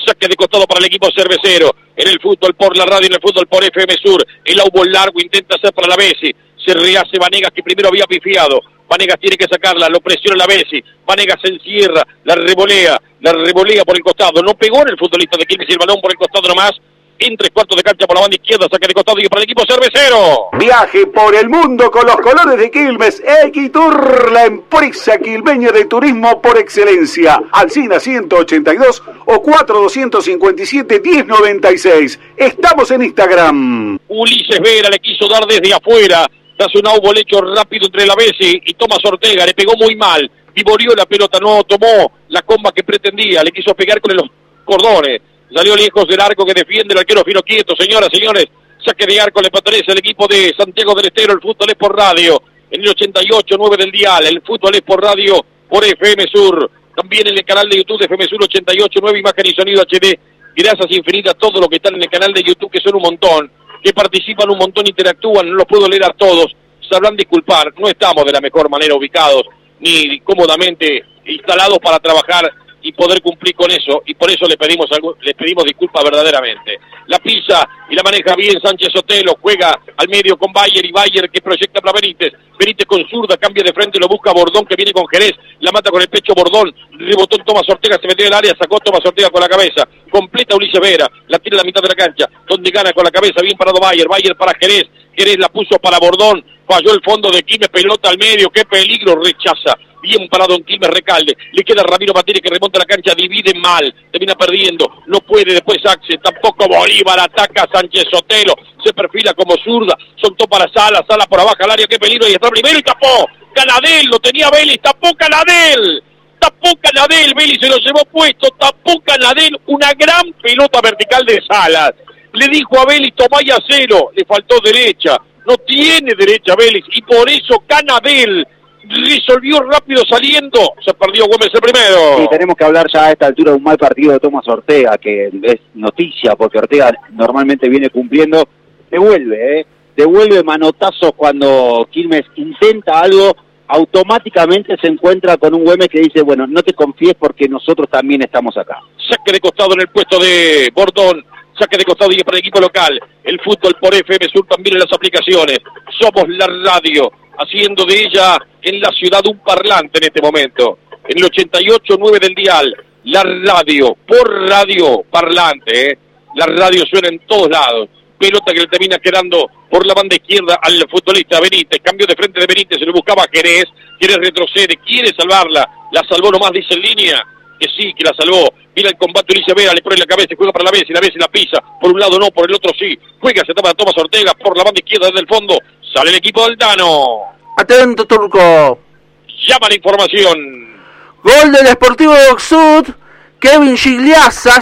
Saque de costado para el equipo cervecero. En el fútbol por la radio, en el fútbol por FM Sur. El Aubo largo intenta hacer para la Bessi. Se rehace Vanegas, que primero había pifiado. Vanegas tiene que sacarla, lo presiona la Bessi. Vanegas se encierra, la revolea por el costado. No pegó en el futbolista de Quilmes y el balón por el costado nomás. En 3/4 de cancha por la banda izquierda, saque de costado y para el equipo cervecero. Viaje por el mundo con los colores de Quilmes. Equitur, la empresa quilmeña de turismo por excelencia. Alsina 182 o 4257-1096. Estamos en Instagram. Ulises Vera le quiso dar desde afuera. Tras un Aubo hecho rápido entre la Bessi y Tomás Ortega. Le pegó muy mal. Vivorió la pelota, no tomó la comba que pretendía. Le quiso pegar con los cordones. Salió lejos del arco que defiende el arquero Fino Quieto. Señoras, señores, saque de arco le pertenece al equipo de Santiago del Estero. El fútbol es por radio, en el 88.9 del dial. El fútbol es por radio, por FM Sur. También en el canal de YouTube de FM Sur 88.9, imagen y sonido HD. Gracias infinitas a todos los que están en el canal de YouTube, que son un montón, que participan un montón, interactúan. No los puedo leer a todos, sabrán disculpar. No estamos de la mejor manera ubicados, ni cómodamente instalados para trabajar y poder cumplir con eso, y por eso les pedimos disculpas verdaderamente. La pisa y la maneja bien Sánchez Sotelo, juega al medio con Bayer, y Bayer que proyecta para Benítez con zurda, cambia de frente, lo busca Bordón, que viene con Jerez, la mata con el pecho Bordón, rebotó Tomás Ortega, se metió en el área, sacó Tomás Ortega con la cabeza, completa Ulises Vera, la tira a la mitad de la cancha, donde gana con la cabeza, bien parado Bayer para Jerez la puso para Bordón, falló el fondo de Quilmes, pelota al medio, qué peligro, rechaza. Bien parado en Quilmes, Recalde. Le queda Ramiro Materi, que remonta la cancha, divide mal, termina perdiendo, no puede después Axel, tampoco Bolívar, ataca a Sánchez Sotelo, se perfila como zurda, soltó para Sala por abajo al área, qué peligro, y está primero y tapó. Canadel, lo tenía Vélez, tapó Canadel, Vélez se lo llevó puesto, tapó Canadel, una gran pelota vertical de Salas. Le dijo a Vélez, tomá y hacelo, le faltó derecha, no tiene derecha Vélez, y por eso Canadel resolvió rápido saliendo, se perdió Gómez el primero. Y tenemos que hablar ya a esta altura de un mal partido de Tomás Ortega, que es noticia, porque Ortega normalmente viene cumpliendo, devuelve manotazos cuando Quilmes intenta algo, automáticamente se encuentra con un Güemes que dice, bueno, no te confíes porque nosotros también estamos acá. Saque de costado en el puesto de Bordón, saque de costado y para el equipo local, el fútbol por FM Sur también en las aplicaciones, somos la radio, haciendo de ella en la ciudad un parlante en este momento, en el 88.9 del dial, la radio, por radio parlante, la radio suena en todos lados, pelota que le termina quedando por la banda izquierda al futbolista Benítez, cambio de frente de Benítez, se lo buscaba Jerez retrocede, quiere salvarla, la salvó nomás, dice en línea, que sí, que la salvó, mira el combate Ulises Vera, le pone la cabeza, juega para la Bessi, la pisa, por un lado no, por el otro sí, juega, se toma Tomás Ortega, por la banda izquierda desde el fondo, sale el equipo del Tano. Atento, Turco. Llama la información. Gol del Sportivo de Oxud, Kevin Gigliasa,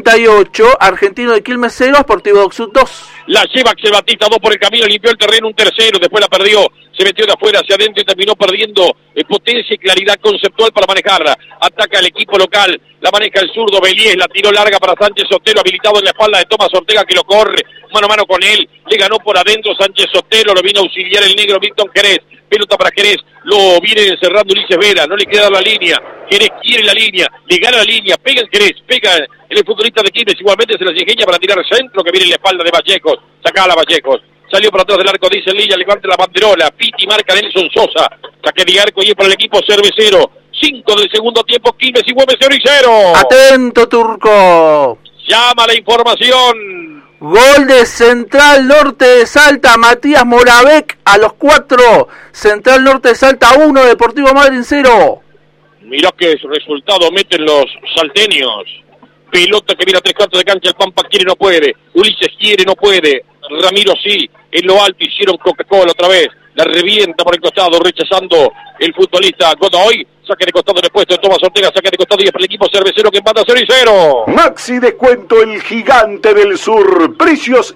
78, Argentino de Quilmes 0, Sportivo de Oxud 2. La lleva Axel Batista, 2 por el camino, limpió el terreno, un tercero, después la perdió, se metió de afuera hacia adentro y terminó perdiendo potencia y claridad conceptual para manejarla. Ataca el equipo local, la maneja el zurdo Beliés, la tiró larga para Sánchez Sotelo, habilitado en la espalda de Tomás Ortega, que lo corre mano a mano con él, le ganó por adentro Sánchez Sotelo, lo vino a auxiliar el negro Milton Jerez, pelota para Jerez, lo viene encerrando Ulises Vera, no le queda la línea, Jerez quiere la línea, le gana la línea, pega el Jerez, pega el futbolista de Quilmes, igualmente se las ingenia para tirar centro, que viene en la espalda de Vallejos, sacala Vallejos, salió por atrás del arco, dice Lilla, levanta la banderola, Piti marca Nelson Sosa, saque de arco y es para el equipo cervecero, 5 del segundo tiempo, Quilmes y Güemes 0-0. Atento, Turco. Llama la información. Gol de Central Norte de Salta, Matías Moravec a los 4. Central Norte de Salta 1, Deportivo Madryn 0. Mirá qué resultado meten los salteños. Pelota que viene a 3/4 de cancha, el Pampa quiere, no puede. Ulises quiere, no puede. Ramiro sí, en lo alto hicieron Coca-Cola otra vez. La revienta por el costado, rechazando el futbolista Godoy. Saque de costado en el puesto de Tomás Ortega, saque de costado y es para el equipo cervecero que empata 0-0. Maxi Descuento, el gigante del sur. Precios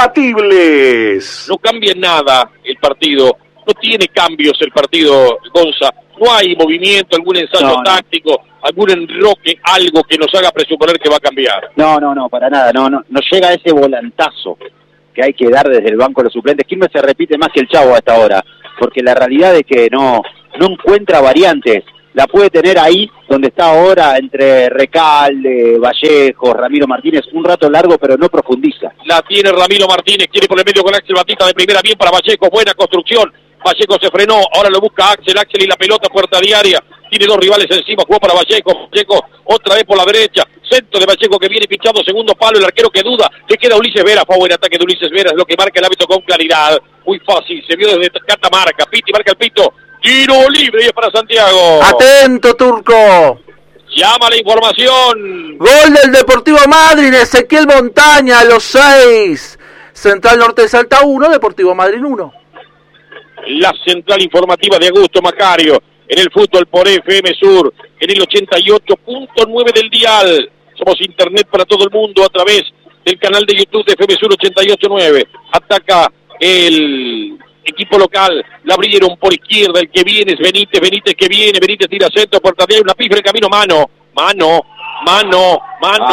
imbatibles. No cambia nada el partido. No tiene cambios el partido, Gonza. No hay movimiento, algún ensayo táctico, algún enroque, algo que nos haga presuponer que va a cambiar. No, para nada. No llega ese volantazo que hay que dar desde el banco de los suplentes. Quilmes se repite más que el Chavo hasta ahora, porque la realidad es que no encuentra variantes. la puede tener ahí donde está ahora, entre Recalde, Vallejo, Ramiro Martínez, un rato largo, pero no profundiza. La tiene Ramiro Martínez, quiere por el medio con Axel Batista de primera, bien para Vallejo, buena construcción. Vallejo se frenó, ahora lo busca Axel y la pelota, puerta diaria. Tiene dos rivales encima, jugó para Vallejo, otra vez por la derecha, centro de Vallejo que viene pinchado, segundo palo, el arquero que duda, le queda Ulises Vera, fue buen ataque de Ulises Vera, es lo que marca el árbitro con claridad, muy fácil, se vio desde Catamarca, Piti marca el pito, tiro libre y es para Santiago. Atento, Turco. Llama la información. Gol del Deportivo Madryn, Ezequiel Montaña a los 6. Central Norte de Salta 1, Deportivo Madryn 1. La central informativa de Augusto Macario en el fútbol por FM Sur, en el 88.9 del dial. Somos internet para todo el mundo a través del canal de YouTube de FM Sur 88.9. Ataca el equipo local, la abrieron por izquierda, el que viene es Benítez que viene, Benítez tira centro, puerta de una pifra en camino, mano. Mano.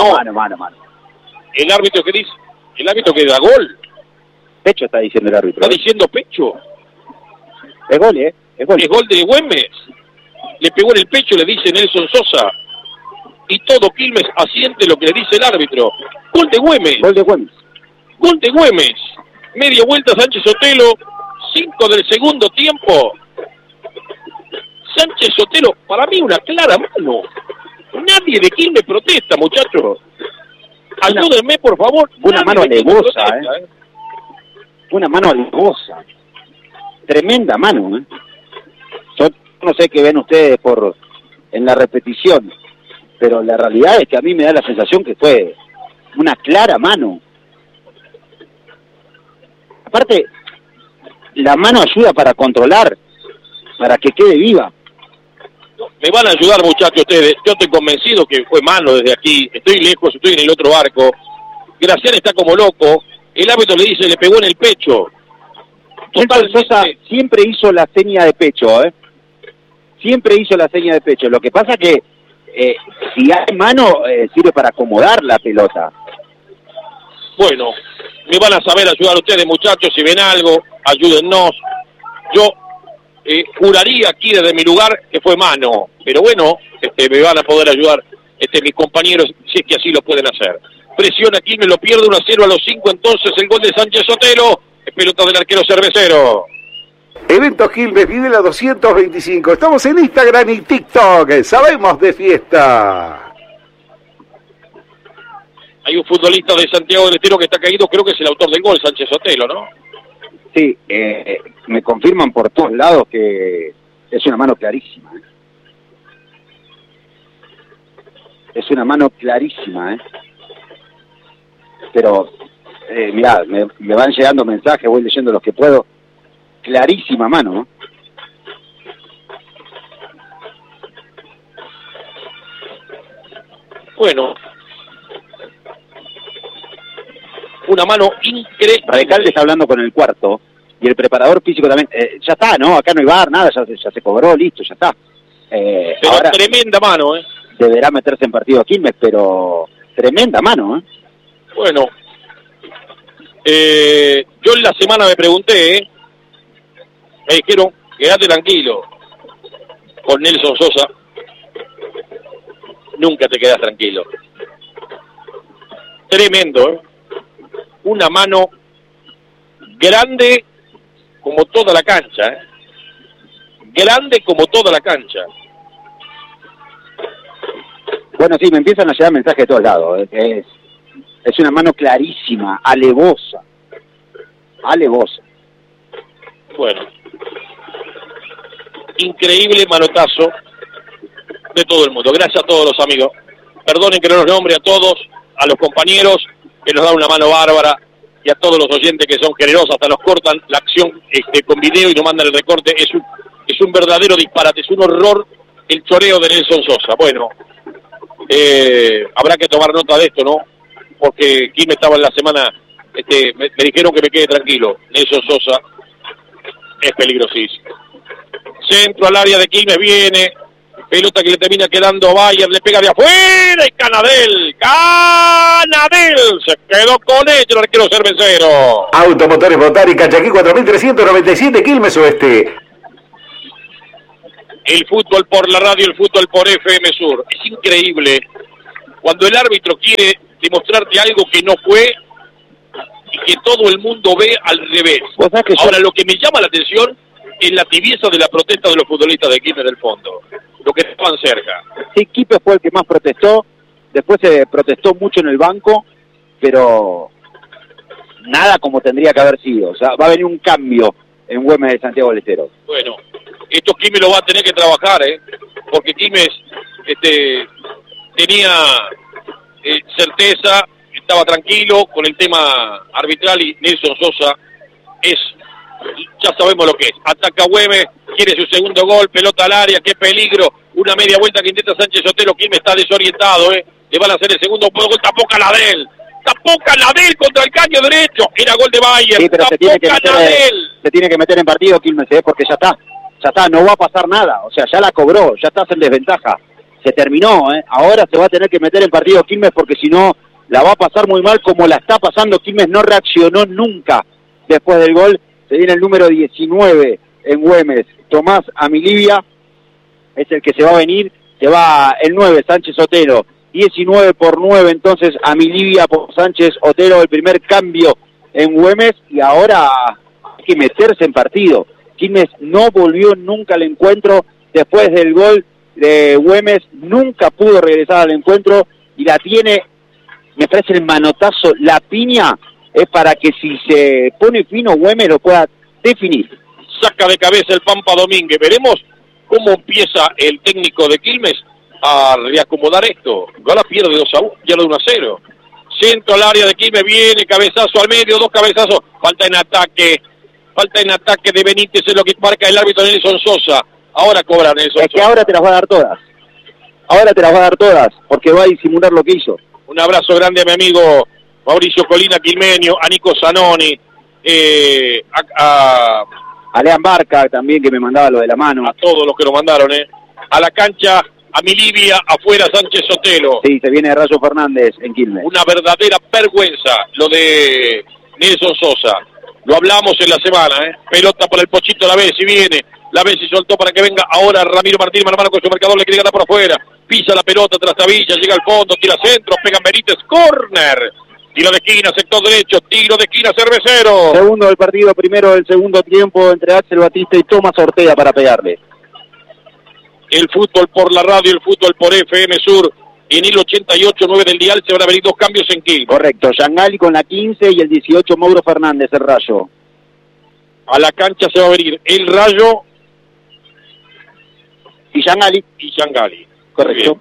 El árbitro que dice, el árbitro que da gol. Pecho está diciendo el árbitro. Está diciendo pecho. Es gol, es gol. Es gol de Güemes. Le pegó en el pecho, le dice Nelson Sosa. Y todo Quilmes asiente lo que le dice el árbitro. Gol de Güemes. Gol de Güemes. Gol de Güemes. Media vuelta Sánchez Sotelo. 5 del segundo tiempo. Sánchez Sotelo, para mí una clara mano. Nadie de Quilmes protesta, muchachos. Ayúdenme, por favor. Una mano alevosa, Una mano alevosa. Tremenda mano, Yo no sé qué ven ustedes en la repetición, pero la realidad es que a mí me da la sensación que fue una clara mano. Aparte, la mano ayuda para controlar, para que quede viva. Me van a ayudar, muchachos, ustedes. Yo estoy convencido que fue mano desde aquí. Estoy lejos, estoy en el otro arco. Gracián está como loco. El árbitro le dice, le pegó en el pecho. Nelson Sosa siempre hizo la seña de pecho, Siempre hizo la seña de pecho. Lo que pasa que si hay mano, sirve para acomodar la pelota. Bueno, me van a saber ayudar ustedes, muchachos. Si ven algo, ayúdennos. Yo juraría aquí desde mi lugar que fue mano. Pero bueno, me van a poder ayudar mis compañeros, si es que así lo pueden hacer. Presión aquí, me lo pierde 1-0 a los 5, entonces el gol de Sánchez Sotelo. Pelota del arquero cervecero. Evento Quilmes, Videla 225. Estamos en Instagram y TikTok. Sabemos de fiesta. Hay un futbolista de Santiago del Estero que está caído, creo que es el autor del gol, Sánchez Sotelo, ¿no? Sí, me confirman por todos lados que es una mano clarísima. Es una mano clarísima, Pero... mirá, me van llegando mensajes, voy leyendo los que puedo. Clarísima mano, Bueno. Una mano increíble. Recalde está hablando con el cuarto y el preparador físico también. Ya está, ¿no? Acá no hay bar, nada, ya se cobró, listo, ya está. Pero ahora tremenda mano, deberá meterse en partido Quilmes, pero tremenda mano, Bueno. Yo en la semana me pregunté, me dijeron, quédate tranquilo con Nelson Sosa. Nunca te quedas tranquilo. Tremendo, Una mano grande como toda la cancha, Grande como toda la cancha. Bueno, sí, me empiezan a llegar mensajes de todos lados. Es una mano clarísima, alevosa. Bueno. Increíble manotazo de todo el mundo. Gracias a todos los amigos. Perdonen que no los nombre a todos, a los compañeros que nos dan una mano bárbara y a todos los oyentes que son generosos, hasta nos cortan la acción con video y nos mandan el recorte. Es un verdadero disparate, es un horror el choreo de Nelson Sosa. Bueno, habrá que tomar nota de esto, ¿no? Porque Quilmes estaba en la semana, me dijeron que me quede tranquilo. Nelson Sosa es peligrosísimo. Centro al área de Quilmes, viene, pelota que le termina quedando a Bayer, le pega de afuera y Canadel se quedó con ella el arquero cervecero. Automotores Botánica, Chaquí 4397, Quilmes Oeste. El fútbol por la radio, el fútbol por FM Sur. Es increíble cuando el árbitro quiere demostrarte algo que no fue y que todo el mundo ve al revés. Ahora, lo que me llama la atención es la tibieza de la protesta de los futbolistas de Quilmes del fondo, lo que estaban cerca. Sí, Quilmes fue el que más protestó, después se protestó mucho en el banco, pero nada como tendría que haber sido. O sea, va a venir un cambio en Güemes de Santiago del Estero. Bueno, esto Quilmes lo va a tener que trabajar, porque Quilmes tenía certeza, estaba tranquilo con el tema arbitral y Nelson Sosa ya sabemos lo que es. Ataca Güemes, quiere su segundo gol, pelota al área, qué peligro, una media vuelta que intenta Sánchez Sotelo, Quilmes está desorientado, le van a hacer el segundo gol, tapó Canadel contra el caño derecho, era gol de Bayern, sí, pero se tiene que meter en partido Quilmes, porque ya está, no va a pasar nada, o sea, ya la cobró, ya estás en desventaja, se terminó, ahora se va a tener que meter en partido Quilmes porque si no, la va a pasar muy mal como la está pasando. Quilmes no reaccionó nunca después del gol. Se viene el número 19 en Güemes, Tomás Amilibia, es el que se va a venir, se va el 9, Sánchez Otero, 19 por 9, entonces Amilibia por Sánchez Otero, el primer cambio en Güemes, y ahora hay que meterse en partido. Quilmes no volvió nunca al encuentro, después del gol de Güemes, nunca pudo regresar al encuentro, y la tiene, me parece el manotazo, la piña, es para que si se pone fino Güemes lo pueda definir. Saca de cabeza el Pampa Domínguez. Veremos cómo empieza el técnico de Quilmes a reacomodar esto. Ahora pierde 2-1, ya lo 1-0. Centro al área de Quilmes, viene, cabezazo al medio, dos cabezazos. Falta en ataque de Benítez, es lo que marca el árbitro Nelson Sosa. Ahora cobra Nelson Sosa. Es que ahora te las va a dar todas. Porque va a disimular lo que hizo. Un abrazo grande a mi amigo Mauricio Colina Quilmeño, a Nico Zanoni, a Lean Barca también, que me mandaba lo de la mano. A todos los que lo mandaron, a la cancha, a Milivia, afuera Sánchez Sotelo. Sí, se viene Rayo Fernández en Quilmes. Una verdadera vergüenza lo de Nelson Sosa. Lo hablamos en la semana, pelota para el Pochito la vez, si viene, la vez y soltó para que venga ahora Ramiro Martínez, mano a mano con su marcador, le quiere ganar por afuera, pisa la pelota tras Tavilla, llega al fondo, tira centro, pega Benítez, córner. Tiro de esquina, sector derecho, tiro de esquina, Cervecero. Segundo del partido, primero del segundo tiempo entre Axel Batista y Tomás Ortega para pegarle. El fútbol por la radio, el fútbol por FM Sur. En el 88.9 del dial se van a venir dos cambios en Quilmes. Correcto, Yangali con la 15 y el 18 Mauro Fernández, el Rayo. A la cancha se va a venir el Rayo y Yangali. Correcto.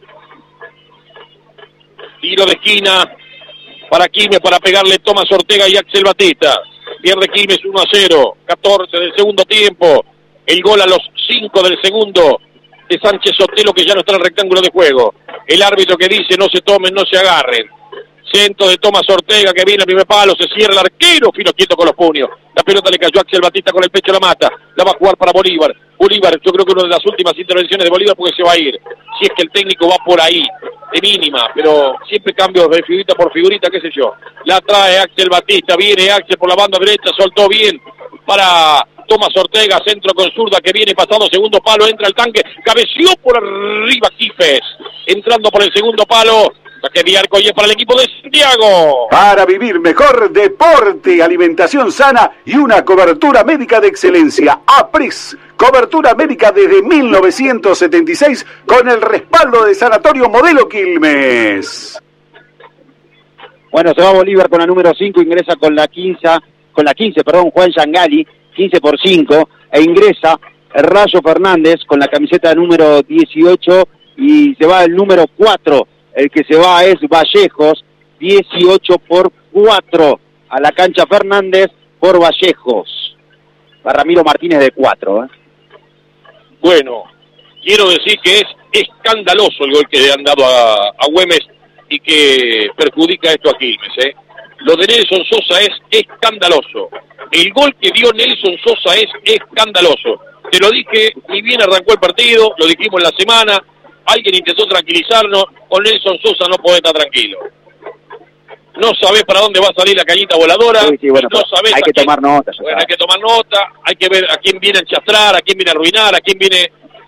Tiro de esquina para Quilmes, para pegarle Tomás Ortega y Axel Batista. Pierde Quilmes 1-0, 14 del segundo tiempo. El gol a los 5 del segundo de Sánchez Sotelo, que ya no está en el rectángulo de juego. El árbitro que dice no se tomen, no se agarren. Centro de Tomás Ortega que viene al primer palo, se cierra el arquero, fino quieto con los puños. La pelota le cayó a Axel Batista con el pecho, la mata. La va a jugar para Bolívar. Bolívar, yo creo que una de las últimas intervenciones de Bolívar porque se va a ir. Si es que el técnico va por ahí, de mínima, pero siempre cambios de figurita por figurita, qué sé yo. La trae Axel Batista, viene Axel por la banda derecha, soltó bien para Tomás Ortega, centro con zurda que viene pasando segundo palo, entra el tanque, cabeció por arriba Quifes, entrando por el segundo palo. Saque de arco y es para el equipo de Santiago. Para vivir mejor, deporte, alimentación sana y una cobertura médica de excelencia. APRIS, cobertura médica desde 1976 con el respaldo de Sanatorio Modelo Quilmes. Bueno, se va Bolívar con la número 5, ingresa con la 15, Juan Yangali, 15 por 5, e ingresa Rayo Fernández con la camiseta número 18 y se va el número 4. El que se va es Vallejos, 18 por 4. A la cancha Fernández por Vallejos. Para Ramiro Martínez de 4. Bueno, quiero decir que es escandaloso el gol que le han dado a Güemes y que perjudica esto a Quilmes. Lo de Nelson Sosa es escandaloso. El gol que dio Nelson Sosa es escandaloso. Te lo dije, ni bien arrancó el partido, lo dijimos en la semana. Alguien intentó tranquilizarnos, con Nelson Sosa no podés estar tranquilo. No sabés para dónde va a salir la cañita voladora. Sí, bueno, no sabés hay que tomar nota. Bueno, hay que tomar nota, hay que ver a quién viene a enchastrar, a quién viene a arruinar, a quién viene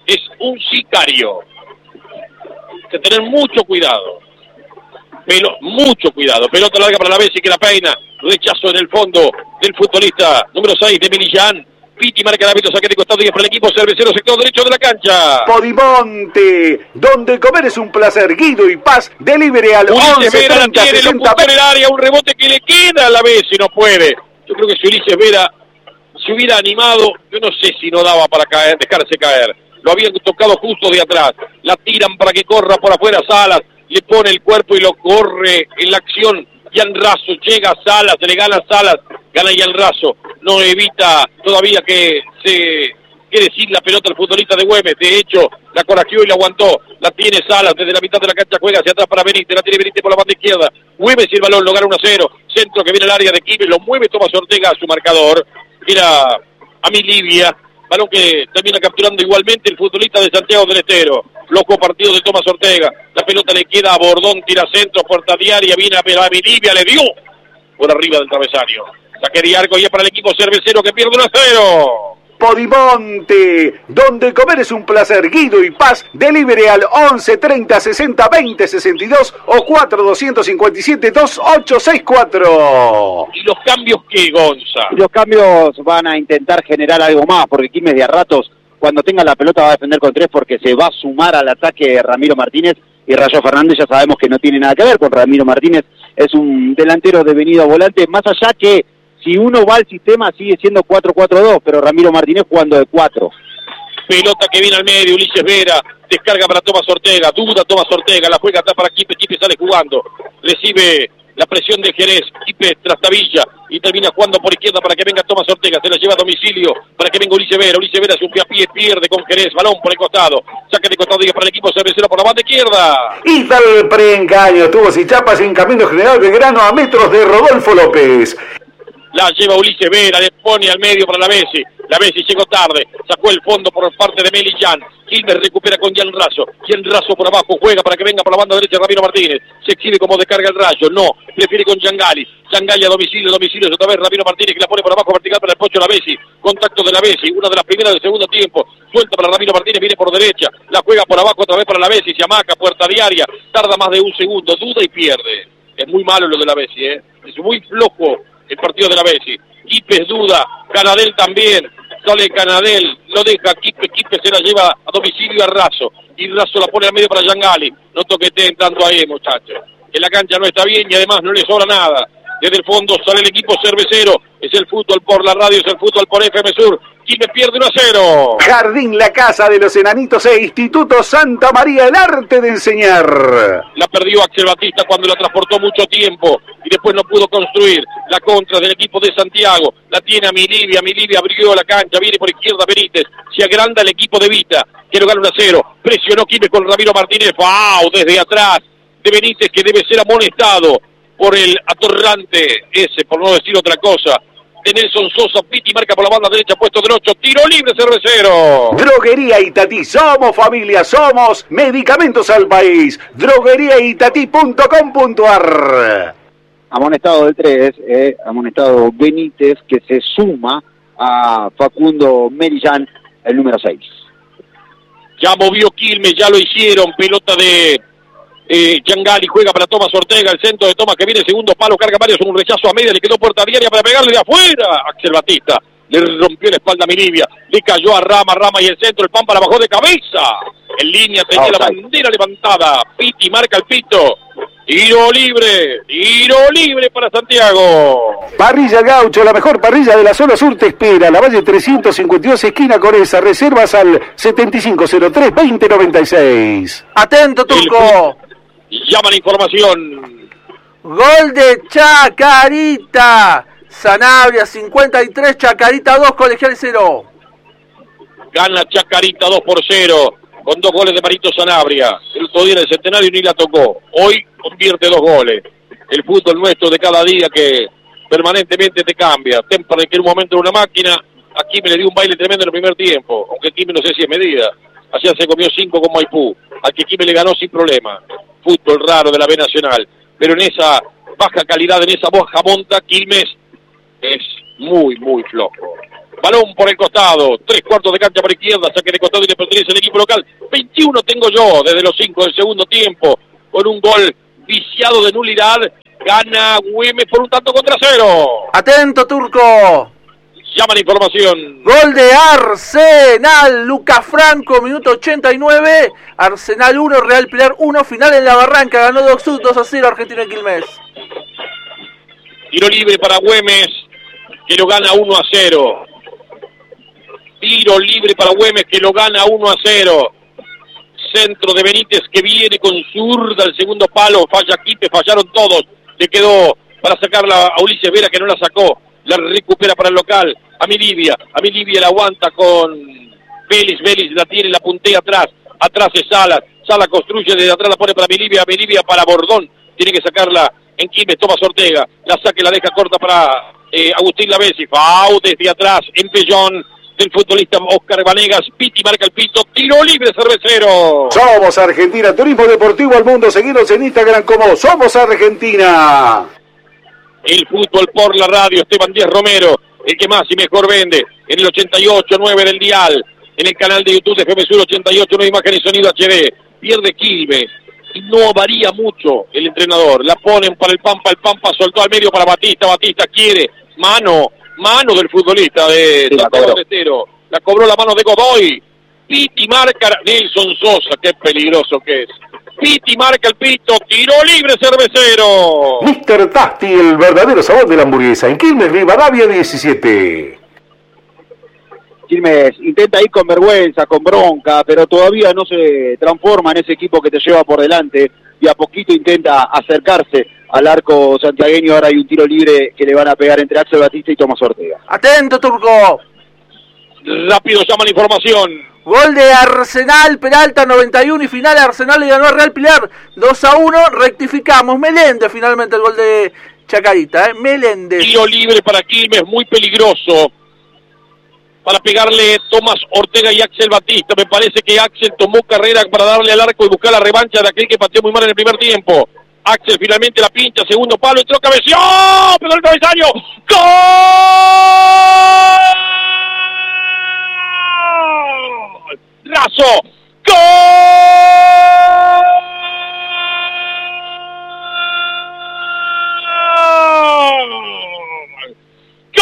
es un sicario. Hay que tener mucho cuidado. Mucho cuidado. Pelota larga para la Bessi que la peina. Rechazo en el fondo del futbolista número 6 de Millán. Piti marca el árbitro, saque de costado y es para el equipo cervecero, sector derecho de la cancha. Podimonte, donde comer es un placer. Guido y Paz, delivery al 11 30 60. En el área, un rebote que le queda a la Bessi, no puede. Yo creo que si Ulises Vera se hubiera animado, yo no sé si no daba para caer, dejarse caer. Lo habían tocado justo de atrás. La tiran para que corra por afuera Salas. Le pone el cuerpo y lo corre en la acción. Jan Raso, llega a Salas, se le gana Salas, gana Jan Raso. No evita todavía que se quede sin la pelota el futbolista de Güemes. De hecho, la corajeó y la aguantó. La tiene Salas desde la mitad de la cancha, juega hacia atrás para Benítez. La tiene Benítez por la banda izquierda. Güemes y el balón, lo gana 1-0. Centro que viene al área de Quilmes, lo mueve Tomás Ortega a su marcador. Era a mi Livia. Balón que termina capturando igualmente el futbolista de Santiago del Estero. Loco partido de Tomás Ortega. La pelota le queda a Bordón, tira centro, puerta diaria, viene a Livia, le dio por arriba del travesaño. Saque de arco y es para el equipo cervecero que pierde 1-0. Podimonte, donde comer es un placer. Guido y Paz, delivery al 11 30 60 20 62 o 4 257 2864. ¿Y los cambios qué, Gonza? Los cambios van a intentar generar algo más, porque Quilmes de a ratos, cuando tenga la pelota, va a defender con 3 porque se va a sumar al ataque Ramiro Martínez. Y Rayo Fernández ya sabemos que no tiene nada que ver con Ramiro Martínez, es un delantero devenido a volante, más allá que si uno va al sistema sigue siendo 4-4-2, pero Ramiro Martínez jugando de 4. Pelota que viene al medio, Ulises Vera, descarga para Tomás Ortega, duda Tomás Ortega, la juega atrás para Quilmes, Quilmes sale jugando, recibe la presión de Jerez, Quilmes trastabilla y termina jugando por izquierda para que venga Tomás Ortega, se la lleva a domicilio para que venga Ulises Vera es un pie a pie, pierde con Jerez, balón por el costado, saque de costado y para el equipo cervecero por la banda izquierda. Y tal preengaño, tubos y chapas en Camino General Belgrano a metros de Rodolfo López. La lleva Ulises Vera, le pone al medio para la Bessi llegó tarde, sacó el fondo por parte de Millán. Quilmes recupera con Jan Raso por abajo, juega para que venga por la banda derecha Ramiro Martínez, se exhibe como descarga el Rayo, no, prefiere con Giangali a domicilio, otra vez Ramiro Martínez que la pone por abajo, vertical para el Pocho la Bessi, contacto de la Bessi, una de las primeras del segundo tiempo, suelta para Ramiro Martínez, viene por derecha, la juega por abajo otra vez para la Bessi, se amaca, puerta diaria, tarda más de un segundo, duda y pierde. Es muy malo lo de la Bessi, es muy flojo el partido de la Bessi. Quilmes duda, Canadel también, sale Canadel, lo deja Quilmes se la lleva a domicilio a Raso, y Raso la pone al medio para Giangali, no toqueteen tanto ahí muchachos, que la cancha no está bien y además no le sobra nada. Desde el fondo sale el equipo cervecero, es el fútbol por la radio, es el fútbol por FM Sur. Quilmes pierde 1-0. Jardín La Casa de los Enanitos e Instituto Santa María, el arte de enseñar. La perdió Axel Batista cuando la transportó mucho tiempo y después no pudo construir. La contra del equipo de Santiago, la tiene a Milivia abrió la cancha, viene por izquierda Benítez, se agranda el equipo de Vita, quiere ganar 1-0, presionó Quilmes con Ramiro Martínez, ¡wow! Desde atrás de Benítez que debe ser amonestado por el atorrante ese, por no decir otra cosa, de Nelson Sosa. Piti marca por la banda derecha, puesto del 8, tiro libre cervecero. Droguería Itatí, somos familia, somos medicamentos al país. drogueriaitatí.com.ar. Amonestado del 3, amonestado Benítez, que se suma a Facundo Millán, el número 6. Ya movió Quilmes, ya lo hicieron, pelota de Giangali, juega para Tomás Ortega, el centro de Tomás que viene, segundo palo, carga varios, un rechazo a media, le quedó puerta diaria para pegarle de afuera, Axel Batista, le rompió la espalda a Milivia, le cayó a Rama y el centro, el Pampa la bajó de cabeza, en línea tenía la bandera levantada, Piti marca el pito, tiro libre para Santiago. Parrilla Gaucho, la mejor parrilla de la zona sur te espera, la Valle 352, esquina Coreza, reservas al 7503-2096. Atento, Turco. Llama la información. Gol de Chacarita. Sanabria 53, Chacarita 2, Colegial 0. Gana Chacarita 2-0, con 2 goles de Marito Sanabria. El otro día en el Centenario ni la tocó. Hoy convierte 2 goles. El fútbol nuestro de cada día que permanentemente te cambia. Temperley que en un momento era una máquina, a Quilmes le dio un baile tremendo en el primer tiempo, aunque Quilmes no sé si es medida. Ayer se comió 5 con Maipú, al que Quilmes le ganó sin problema. Fútbol raro de la B Nacional, pero en esa baja calidad, en esa baja monta, Quilmes es muy flojo. Balón por el costado, 3/4 de cancha por izquierda, saque de costado y le pertenece al equipo local. 21 tengo yo desde los 5 del segundo tiempo, con un gol viciado de nulidad. Gana Güemes por un tanto contra 0. Atento, Turco. Llama la información. Gol de Arsenal, Lucas Franco, minuto 89. Arsenal 1, Real Pilar 1, final en la Barranca. Ganó Doxud 2-0, Argentina en Quilmes. Tiro libre para Güemes, que lo gana 1-0. Tiro libre para Güemes, que lo gana 1-0. Centro de Benítez, que viene con zurda al segundo palo. Falla Quipe, fallaron todos. Le quedó para sacarla a Ulises Vera, que no la sacó. La recupera para el local. A mi Livia la aguanta con Vélez la tiene, la puntea atrás es Salas construye desde atrás, la pone para mi Livia para Bordón, tiene que sacarla en Quilmes, Tomás Ortega, la saca y la deja corta para Agustín Lavesi, Fau desde atrás, empellón del futbolista Oscar Vanegas, Piti marca el pito, tiro libre cervecero. Somos Argentina, Turismo Deportivo al Mundo, seguinos en Instagram como Somos Argentina. El fútbol por la radio, Esteban Díaz Romero, el que más y mejor vende, en el 88.9 del dial, en el canal de YouTube de FM Sur 88.9, imagen y sonido HD, pierde Quilmes, y no varía mucho el entrenador, la ponen para el Pampa soltó al medio para Batista quiere, mano del futbolista de Santiago del Estero, la cobró la mano de Godoy, Piti marca, Nelson Sosa, qué peligroso que es. Piti marca el pito, tiro libre cervecero. Mr. Tasty, el verdadero sabor de la hamburguesa, en Quilmes, Rivadavia 17. Quilmes intenta ir con vergüenza, con bronca, pero todavía no se transforma en ese equipo que te lleva por delante y a poquito intenta acercarse al arco santiagueño. Ahora hay un tiro libre que le van a pegar entre Axel Batista y Tomás Ortega. Atento, Turco. Rápido llama la información. Gol de Arsenal, Peralta 91 y final. Arsenal le ganó a Real Pilar 2-1. Rectificamos. Meléndez finalmente el gol de Chacarita. Meléndez. Tiro libre para Quilmes, muy peligroso. Para pegarle Tomás Ortega y Axel Batista. Me parece que Axel tomó carrera para darle al arco y buscar la revancha de aquel que pateó muy mal en el primer tiempo. Axel finalmente la pincha, segundo palo, entró, cabeció, pegó el cabezaño. ¡Gol! Raso, ¡gol! ¡Gol!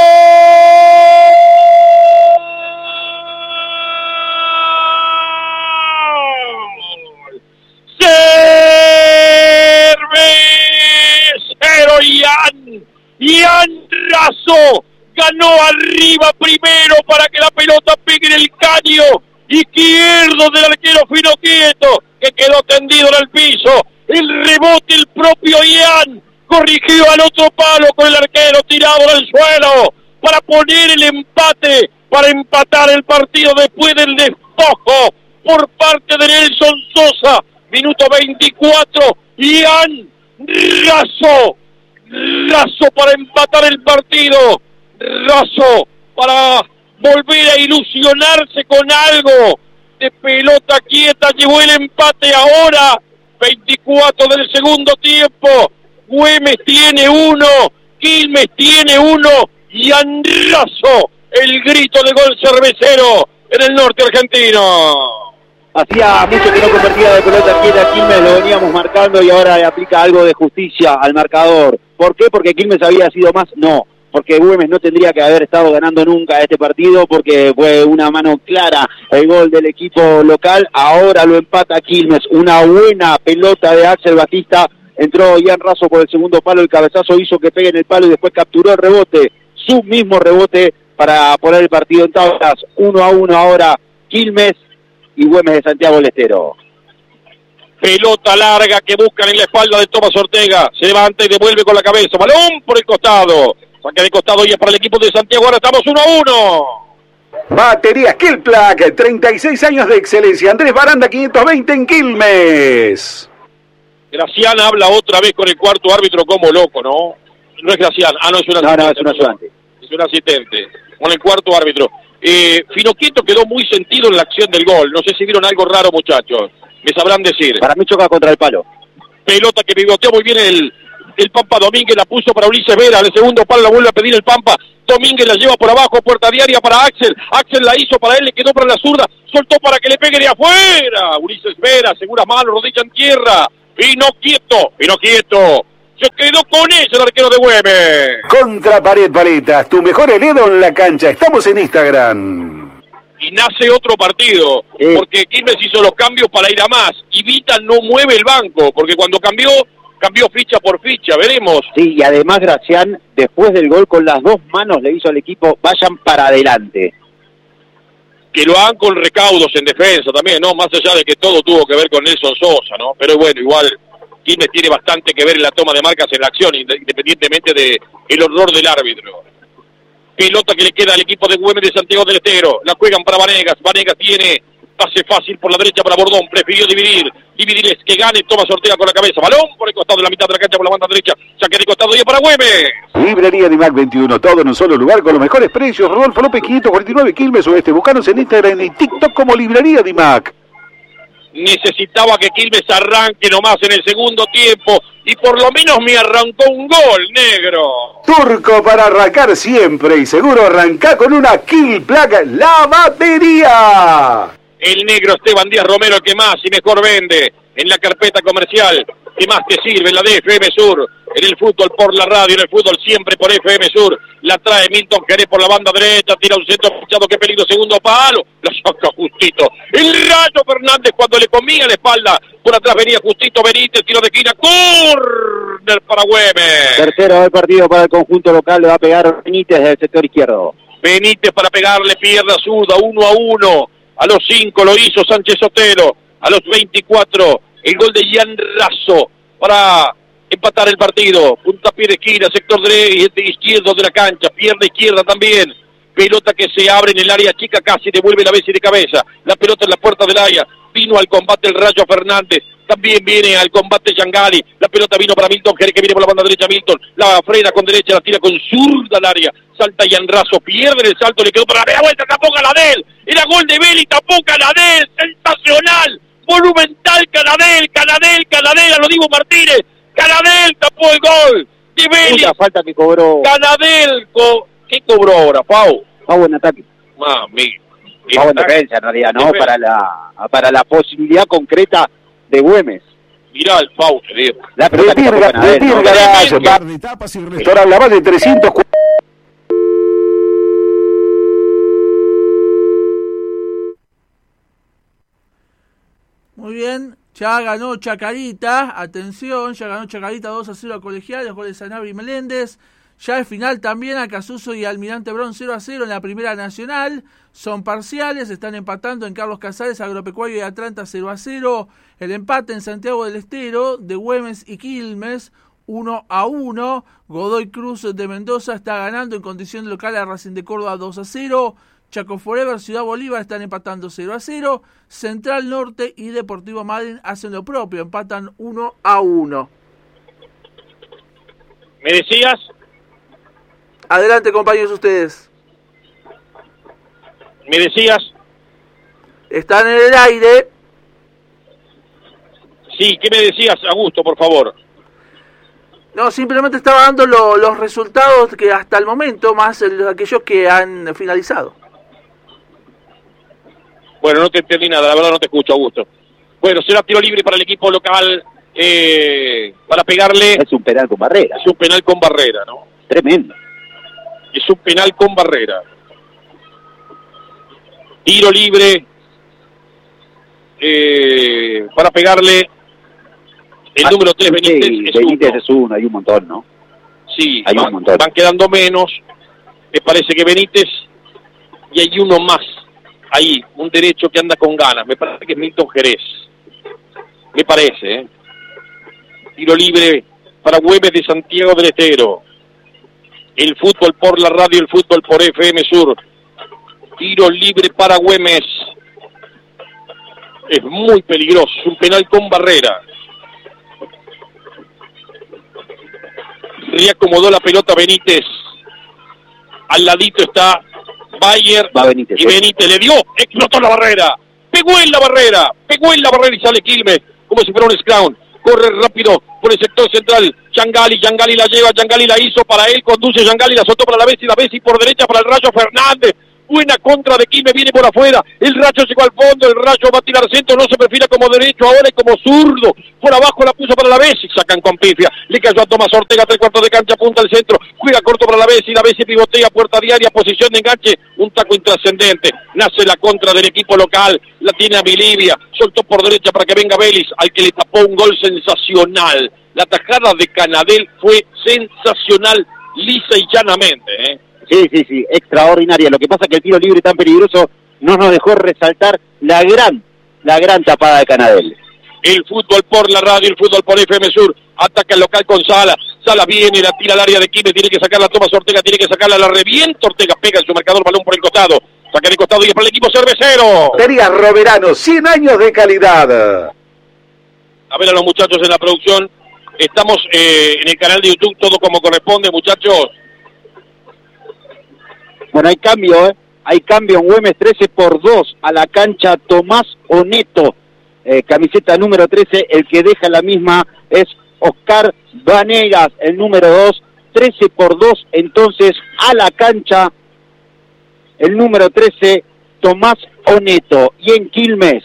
¡Cervecero Ian Raso ganó arriba primero para que la pelota pegue en el caño izquierdo del arquero Fino Quieto, que quedó tendido en el piso. El rebote, el propio Ian corrigió al otro palo con el arquero tirado en el suelo para poner el empate, para empatar el partido después del despojo por parte de Nelson Sosa. Minuto 24, Ian Raso para empatar el partido, Raso para volver a ilusionarse con algo de pelota quieta, llevó el empate ahora, 24 del segundo tiempo, Güemes tiene uno, Quilmes tiene uno, Ian Raso, el grito de gol cervecero en el norte argentino. Hacía mucho que no convertía de pelota quieta Quilmes, lo veníamos marcando y ahora le aplica algo de justicia al marcador. ¿Por qué? ¿Porque Quilmes había sido más? No, porque Güemes no tendría que haber estado ganando nunca este partido porque fue una mano clara el gol del equipo local. Ahora lo empata Quilmes, una buena pelota de Axel Batista, entró Ian Raso por el segundo palo, el cabezazo hizo que pegue en el palo y después capturó el rebote, su mismo rebote para poner el partido en tablas. 1-1 ahora Quilmes y Güemes de Santiago del Estero. Pelota larga que buscan en la espalda de Tomás Ortega. Se levanta y devuelve con la cabeza. Balón por el costado. Saque de costado y es para el equipo de Santiago. Ahora estamos 1-1. Baterías Killplug, 36 años de excelencia. Andrés Baranda, 520 en Quilmes. Gracián habla otra vez con el cuarto árbitro como loco, ¿no? No es Gracián. No, es un asistente. No, es un ayudante. Es un asistente. Con el cuarto árbitro. Fino Quieto quedó muy sentido en la acción del gol. No sé si vieron algo raro, muchachos. Me sabrán decir. Para mí choca contra el palo. Pelota que pivoteó muy bien el Pampa Domínguez, la puso para Ulises Vera. El segundo palo la vuelve a pedir el Pampa. Domínguez la lleva por abajo, puerta diaria para Axel. Axel la hizo para él, le quedó para la zurda. Soltó para que le pegue de afuera. Ulises Vera, segura mano, rodilla en tierra. Vino quieto. Se quedó con ella el arquero de Güemes. Contra Pared Paletas, tu mejor heredo en la cancha. Estamos en Instagram. Y nace otro partido, porque Quilmes hizo los cambios para ir a más. Y Vita no mueve el banco, porque cuando cambió ficha por ficha, veremos. Sí, y además Gracián, después del gol, con las dos manos le hizo al equipo, vayan para adelante. Que lo hagan con recaudos en defensa también, ¿no? Más allá de que todo tuvo que ver con Nelson Sosa, ¿no? Pero bueno, igual Quilmes tiene bastante que ver en la toma de marcas en la acción, independientemente de el horror del árbitro. Pelota que le queda al equipo de Güemes de Santiago del Estero. La juegan para Vanegas. Vanegas tiene pase fácil por la derecha para Bordón. Prefirió dividir es que gane. Toma Ortega con la cabeza. Balón por el costado de la mitad de la cancha por la banda derecha. Saque de costado y para Güemes. Librería Dimac 21. Todo en un solo lugar con los mejores precios. Rodolfo López 549 Quilmes Oeste. Buscanos en Instagram y TikTok como Librería Dimac. Necesitaba que Quilmes arranque nomás en el segundo tiempo y por lo menos me arrancó un gol, negro. Turco para arrancar siempre y seguro arranca con una Kill Placa La Batería. El negro Esteban Díaz Romero, el que más y mejor vende en la carpeta comercial, que más te sirve, la de FM Sur, en el fútbol por la radio, en el fútbol siempre por FM Sur. La trae Milton Jerez por la banda derecha, tira un centro fichado, que peligro, segundo palo, la saca Justito. El Rayo Fernández cuando le comía la espalda, por atrás venía Justito Benítez, tiro de esquina, córner para Güemes. Tercero del partido para el conjunto local, le va a pegar Benítez del sector izquierdo. Benítez para pegarle, pierda zurda, 1-1. A los 5 lo hizo Sánchez Sotelo, a los 24 el gol de Jan Razo para empatar el partido. Puntapié de esquina, sector izquierdo de la cancha, pierna izquierda también. Pelota que se abre en el área chica, casi devuelve la Bessi de cabeza. La pelota en la puerta del área. Vino al combate el Rayo Fernández. También viene al combate Yangali. La pelota vino para Milton Jerez, que viene por la banda derecha. Milton la frena con derecha, la tira con zurda al área. Salta Jan Razo, pierde el salto, le quedó para la vuelta, tapó Canadel. Era gol de Vélez, tapó Canadel. Sensacional, monumental Canadel, a lo digo Martínez. Canadel tapó el gol de Vélez. Una falta que cobró. Canadel, ¿qué cobró ahora, Pau? Pau en ataque. Mami. Pau en defensa, en realidad, ¿no? Para la posibilidad concreta de Güemes. Mirá el Pau, te digo. La pelota que tapó Canadel, ¿no? Par de tapas y restaurante La Valle 300. Muy bien, ya ganó Chacarita, atención, ya ganó Chacarita 2-0 a Colegial, los goles de Sanabria y Meléndez. Ya el final también a Casuso y Almirante Brown 0-0 en la Primera Nacional. Son parciales, están empatando en Carlos Casares, Agropecuario y Atlanta 0-0. El empate en Santiago del Estero de Güemes y Quilmes 1-1. Godoy Cruz de Mendoza está ganando en condición local a Racing de Córdoba 2-0. Chaco Forever, Ciudad Bolívar están empatando 0-0. Central Norte y Deportivo Madryn hacen lo propio, empatan 1-1. ¿Me decías? Adelante, compañeros, ustedes. ¿Me decías? Están en el aire. Sí, ¿qué me decías, Augusto, por favor? No, simplemente estaba dando los resultados que hasta el momento, más aquellos que han finalizado. Bueno, no te entendí nada, la verdad no te escucho, Augusto. Bueno, será tiro libre para el equipo local para pegarle. Es un penal con barrera. Es un penal con barrera, ¿no? Tremendo. Es un penal con barrera. Tiro libre para pegarle el número 3, Benítez. Sí, Benítez es uno, hay un montón, ¿no? Sí, hay un montón. Van quedando menos. Me parece que Benítez y hay uno más. Ahí, un derecho que anda con ganas. Me parece que es Milton Jerez. Me parece, ¿eh? Tiro libre para Güemes de Santiago del Estero. El fútbol por la radio, el fútbol por FM Sur. Tiro libre para Güemes. Es muy peligroso, es un penal con barrera. Reacomodó la pelota Benítez. Al ladito está Bayer. Va Benítez, y Benítez le dio, explotó la barrera. Pegó en la barrera y sale Quilmes como si fuera un scrum. corre rápido por el sector central, Yangali la lleva, Yangali la hizo para él, conduce Yangali, la soltó para la Bessi por derecha para el Rayo Fernández, buena contra de Quilmes, viene por afuera, el Rayo llegó al fondo, el Rayo va a tirar centro, no se perfila como derecho, ahora es como zurdo, por abajo la puso para la Bessi, sacan con pifia, le cayó a Tomás Ortega, 3/4 de cancha, punta al centro, juega corto para la Bessi pivotea, puerta diaria, posición de enganche, un taco intrascendente, nace la contra del equipo local, la tiene a Milivia, soltó por derecha para que venga Vélez, al que le tapó un gol sensacional, la tajada de Canadel fue sensacional, lisa y llanamente, Sí, extraordinaria. Lo que pasa es que el tiro libre tan peligroso no nos dejó resaltar la gran tapada de Canadel. El fútbol por la radio, el fútbol por FM Sur, ataca el local con Sala viene, la tira al área de Quilmes, tiene que sacarla Tomás Ortega, tiene que sacarla, la revienta Ortega, pega en su marcador, balón por el costado, saca de costado y es para el equipo cervecero. Feria Roverano, 100 años de calidad. A ver a los muchachos en la producción, estamos en el canal de YouTube, todo como corresponde, muchachos. Bueno, hay cambio en Güemes, 13-2 a la cancha Tomás Oneto, camiseta número 13, el que deja la misma es Oscar Vanegas, el número 2, 13-2 entonces a la cancha el número 13, Tomás Oneto, y en Quilmes,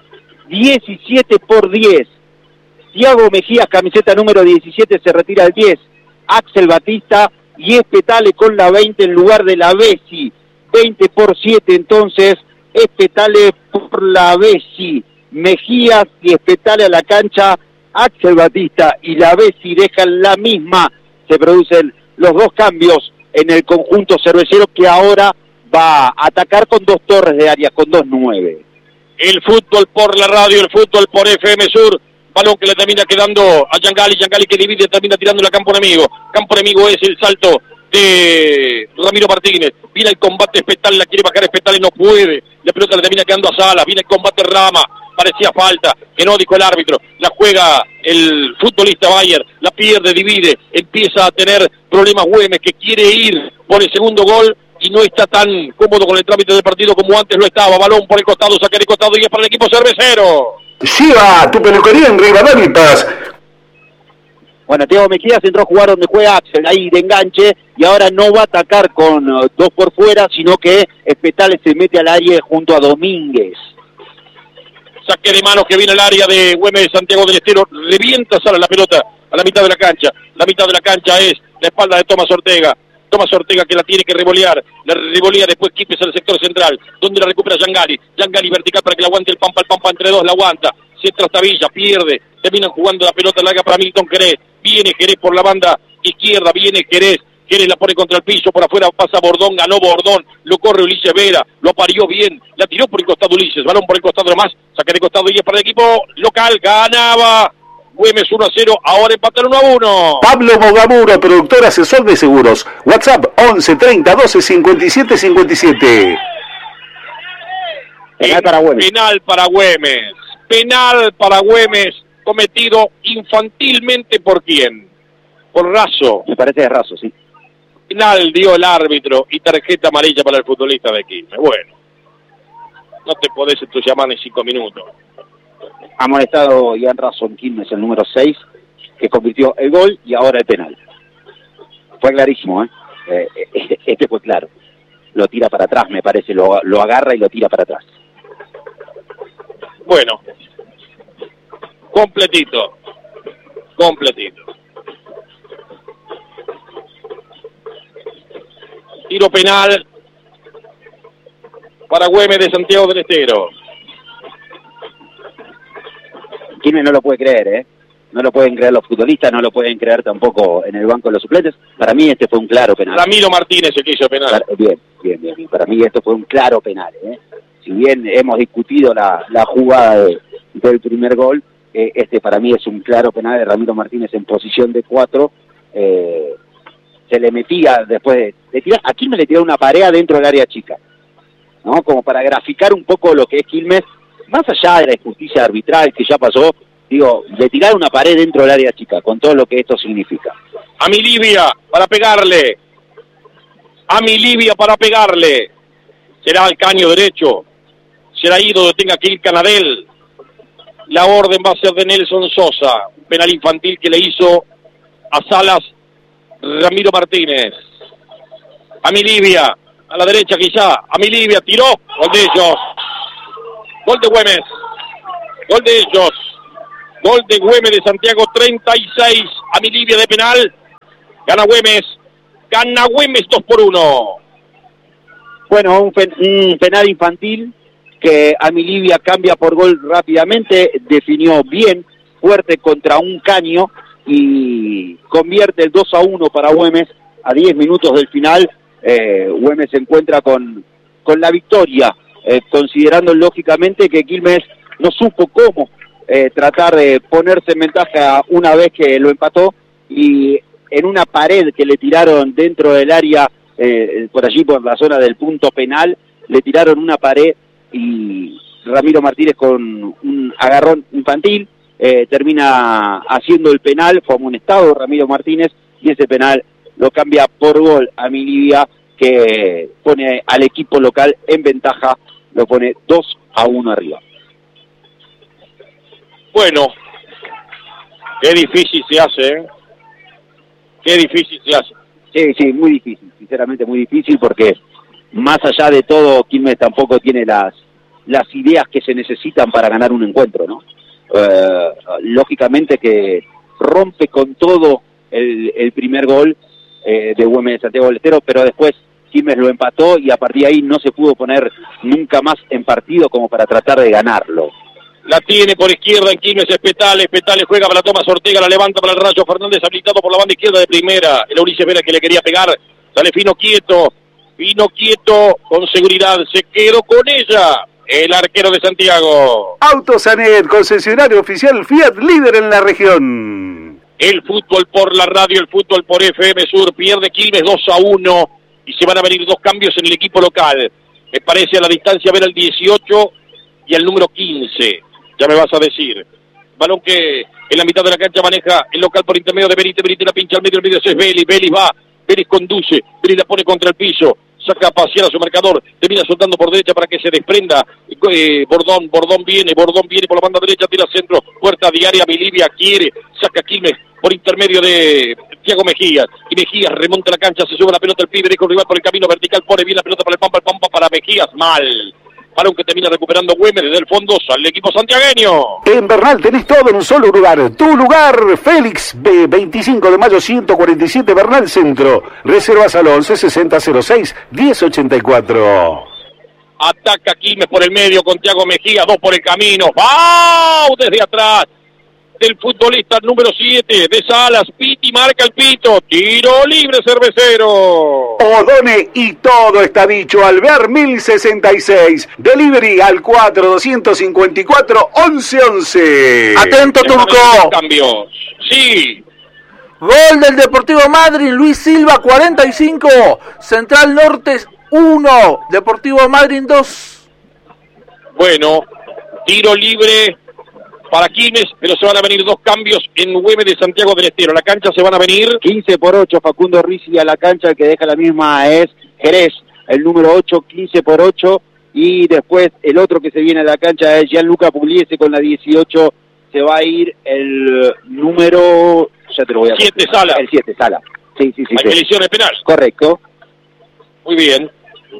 17-10, Thiago Mejías, camiseta número 17, se retira el 10, Axel Batista, y Espetale con la 20 en lugar de la Bessi, 20-7 entonces, Espetale por la Bessi, Mejías y Espetale a la cancha, Axel Batista y la Bessi dejan la misma, se producen los dos cambios en el conjunto cervecero que ahora va a atacar con 2 torres de área, con 2-9. El fútbol por la radio, el fútbol por FM Sur, balón que le termina quedando a Yangali que divide, termina tirando a campo enemigo es el salto de Ramiro Martínez, viene el combate Espetale, la quiere bajar Espetale, no puede, la pelota le termina quedando a Sala, viene el combate Rama, parecía falta, que no dijo el árbitro, la juega el futbolista Bayer, la pierde, divide, empieza a tener problemas Güemes, que quiere ir por el segundo gol, y no está tan cómodo con el trámite del partido como antes lo estaba, balón por el costado, saca de costado y es para el equipo cervecero. Siva, tu peluquería en Rivadavia y Paz. Bueno, Thiago Mejías entró a jugar donde juega Axel, ahí de enganche, y ahora no va a atacar con 2 por fuera, sino que Espetale se mete al área junto a Domínguez. Saque de manos que viene al área de Güemes, Santiago del Estero, revienta Sala la pelota a la mitad de la cancha es la espalda de Tomás Ortega que la tiene que revolear, la revolea después Quilmes al sector central, donde la recupera Yangali vertical para que la aguante el Pampa entre dos, la aguanta, se trastabilla, pierde, terminan jugando la pelota larga para Milton Jerez, viene Jerez por la banda izquierda, viene Jerez la pone contra el piso, por afuera pasa Bordón, ganó Bordón, lo corre Ulises Vera, lo parió bien, la tiró por el costado Ulises, balón por el costado nomás, saca de costado y es para el equipo local, ganaba Güemes 1-0, ahora empatan 1-1. Pablo Mogamuro, productor asesor de seguros. WhatsApp 11 30 12 57 57. Penal para Güemes, cometido infantilmente ¿por quién? Por Razo. Me parece Razo, sí. Penal dio el árbitro y tarjeta amarilla para el futbolista de Quilmes. Bueno, no te podés entusiasmar en 5 minutos. Ha molestado Ian Razo en Quilmes, el número 6, que convirtió el gol y ahora el penal. Fue clarísimo, este fue claro. Lo tira para atrás, me parece, lo agarra y lo tira para atrás. Bueno, completito. Tiro penal para Güemes de Santiago del Estero. Quilmes no lo puede creer, no lo pueden creer los futbolistas, no lo pueden creer tampoco en el banco de los suplentes. Para mí este fue un claro penal. Ramiro Martínez el que hizo penal. Bien. Para mí esto fue un claro penal. Si bien hemos discutido la jugada del primer gol, este para mí es un claro penal de Ramiro Martínez en posición de 4. Se le metía después de tirar. A Quilmes le tiró una pared dentro del área chica, ¿no? Como para graficar un poco lo que es Quilmes. Más allá de la injusticia arbitral que ya pasó, de tirar una pared dentro del área chica, con todo lo que esto significa. A Milivia para pegarle. Será al caño derecho. Será ahí donde tenga que ir Canadel. La orden va a ser de Nelson Sosa. penal infantil que le hizo a Salas Ramiro Martínez. A Milivia, a la derecha quizá, a Milivia, tiró, gol de ellos. Gol de Güemes, gol de ellos. Gol de Güemes de Santiago, 36 a Milivia de penal. Gana Güemes 2-1. Bueno, un penal infantil que a Milivia cambia por gol rápidamente, definió bien, fuerte contra un caño y convierte el 2-1 para Güemes a 10 minutos del final. Güemes se encuentra con la victoria, considerando lógicamente que Quilmes no supo cómo tratar de ponerse en ventaja una vez que lo empató, y en una pared que le tiraron dentro del área, por allí por la zona del punto penal, le tiraron una pared y Ramiro Martínez con un agarrón infantil termina haciendo el penal. Fue amonestado Ramiro Martínez y ese penal lo cambia por gol a Milivia, que pone al equipo local en ventaja, lo pone 2-1 arriba. Bueno, qué difícil se hace, ¿eh? Qué difícil se hace. Sí, muy difícil, sinceramente muy difícil, porque más allá de todo, Quilmes tampoco tiene las ideas que se necesitan para ganar un encuentro, ¿no? Lógicamente que rompe con todo el primer gol de Güemes de Santiago del Estero, pero después Quilmes lo empató y a partir de ahí no se pudo poner nunca más en partido como para tratar de ganarlo. La tiene por izquierda en Quilmes, es Petales juega para Tomás Ortega, la levanta para el Rayo Fernández, habilitado por la banda izquierda de primera. El Ulises Vera que le quería pegar, sale fino quieto, con seguridad, se quedó con ella el arquero de Santiago. Autosanet, concesionario oficial Fiat, líder en la región. El fútbol por la radio, el fútbol por FM Sur, pierde Quilmes 2-1 y se van a venir dos cambios en el equipo local. Me parece a la distancia ver al 18 y al número 15. Ya me vas a decir. Balón que en la mitad de la cancha maneja el local por intermedio de Benítez. Benítez la pincha al medio, el medio es Vélez. Vélez va, Vélez conduce, Vélez la pone contra el piso. Saca a pasear a su marcador, termina soltando por derecha para que se desprenda. Bordón viene por la banda derecha, tira centro, puerta diaria, Milivia quiere, saca Quilmes por intermedio de Thiago Mejías. Y Mejías remonta la cancha, se sube la pelota, el pibe deja un rival por el camino vertical, pone bien la pelota para el Pampa para Mejías, mal. Balón que termina recuperando Güemes desde el fondo al equipo santiagueño. En Bernal tenés todo en un solo lugar. Tu lugar, Félix, 25 de mayo 147, Bernal Centro. Reservas al 11 60 06 1084. Ataca Quilmes por el medio con Thiago Mejía, 2 por el camino. ¡Wow! Desde atrás del futbolista número 7 de Salas. Piti marca el pito. Tiro libre cervecero. Odone y todo está dicho. Alvear 1066. Delivery al 4254 1111. Atento, Turco. Cambios. Sí. Gol del Deportivo Madryn, Luis Silva, 45. Central Norte 1, Deportivo Madryn 2. Bueno, tiro libre para Quilmes, pero se van a venir dos cambios en Güemes de Santiago del Estero. La cancha se van a venir 15-8, Facundo Rizzi a la cancha, el que deja la misma es Jerez, el número 8, 15-8, y después el otro que se viene a la cancha es Gianluca Pugliese con la 18, se va a ir el número, ya te lo voy a 7 Sala. El 7 Sala. Sí. Hay colisión de penal. Correcto. Muy bien.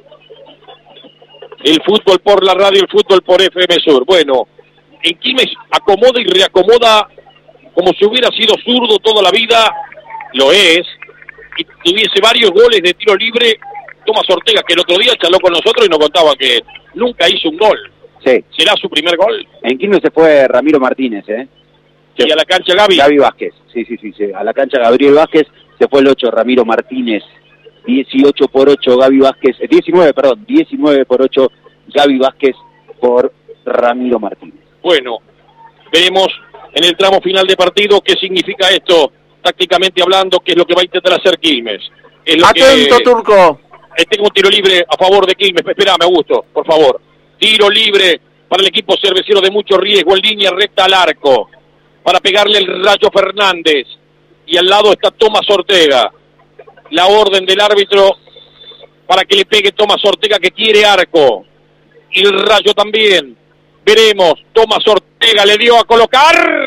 El fútbol por la radio, el fútbol por FM Sur. Bueno, en Quilmes acomoda y reacomoda como si hubiera sido zurdo toda la vida, lo es, y tuviese varios goles de tiro libre. Tomás Ortega, que el otro día charló con nosotros y nos contaba que nunca hizo un gol. Sí. ¿Será su primer gol? En Quilmes se fue Ramiro Martínez, Y a la cancha Gaby Vázquez, sí, a la cancha Gabriel Vázquez, se fue el 8 Ramiro Martínez, 18-8 Gaby Vázquez, 19-8 Gaby Vázquez por Ramiro Martínez. Bueno, veremos en el tramo final de partido qué significa esto, tácticamente hablando, qué es lo que va a intentar hacer Quilmes. Atento, Turco. Tengo un tiro libre a favor de Quilmes, esperame, Augusto, por favor. Tiro libre para el equipo cervecero de mucho riesgo, en línea recta al arco, para pegarle el Rayo Fernández, y al lado está Tomás Ortega. La orden del árbitro para que le pegue Tomás Ortega, que quiere arco, y el Rayo también. Veremos, Tomás Ortega le dio a colocar,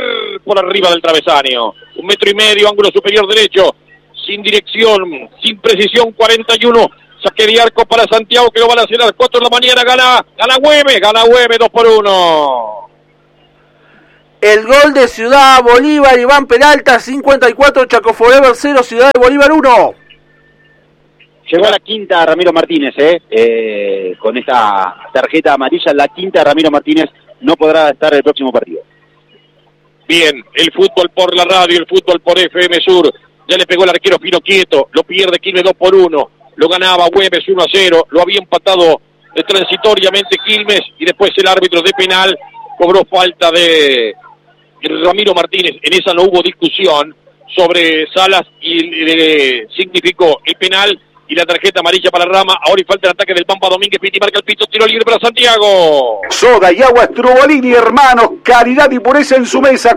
por arriba del travesaño. 1,5 metros, ángulo superior derecho. Sin dirección, sin precisión, 41. Saque de arco para Santiago, que lo van a hacer a las 4 de la mañana. Gana Güemes, 2-1. El gol de Ciudad Bolívar, Iván Peralta, 54, Chaco Forever 0, Ciudad de Bolívar 1. Llegó a la quinta Ramiro Martínez, con esta tarjeta amarilla, la quinta Ramiro Martínez no podrá estar el próximo partido. Bien, el fútbol por la radio, el fútbol por FM Sur. Ya le pegó el arquero Pino Quieto, lo pierde Quilmes 2-1. Lo ganaba Güemes 1-0, lo había empatado transitoriamente Quilmes y después el árbitro de penal cobró falta de Ramiro Martínez. En esa no hubo discusión sobre Salas y significó el penal y la tarjeta amarilla para Rama. Ahora y falta el ataque del Pampa Domínguez. Piti marca el pito, tiro libre para Santiago. Soda y agua Strubolini, hermanos, calidad y pureza en su mesa.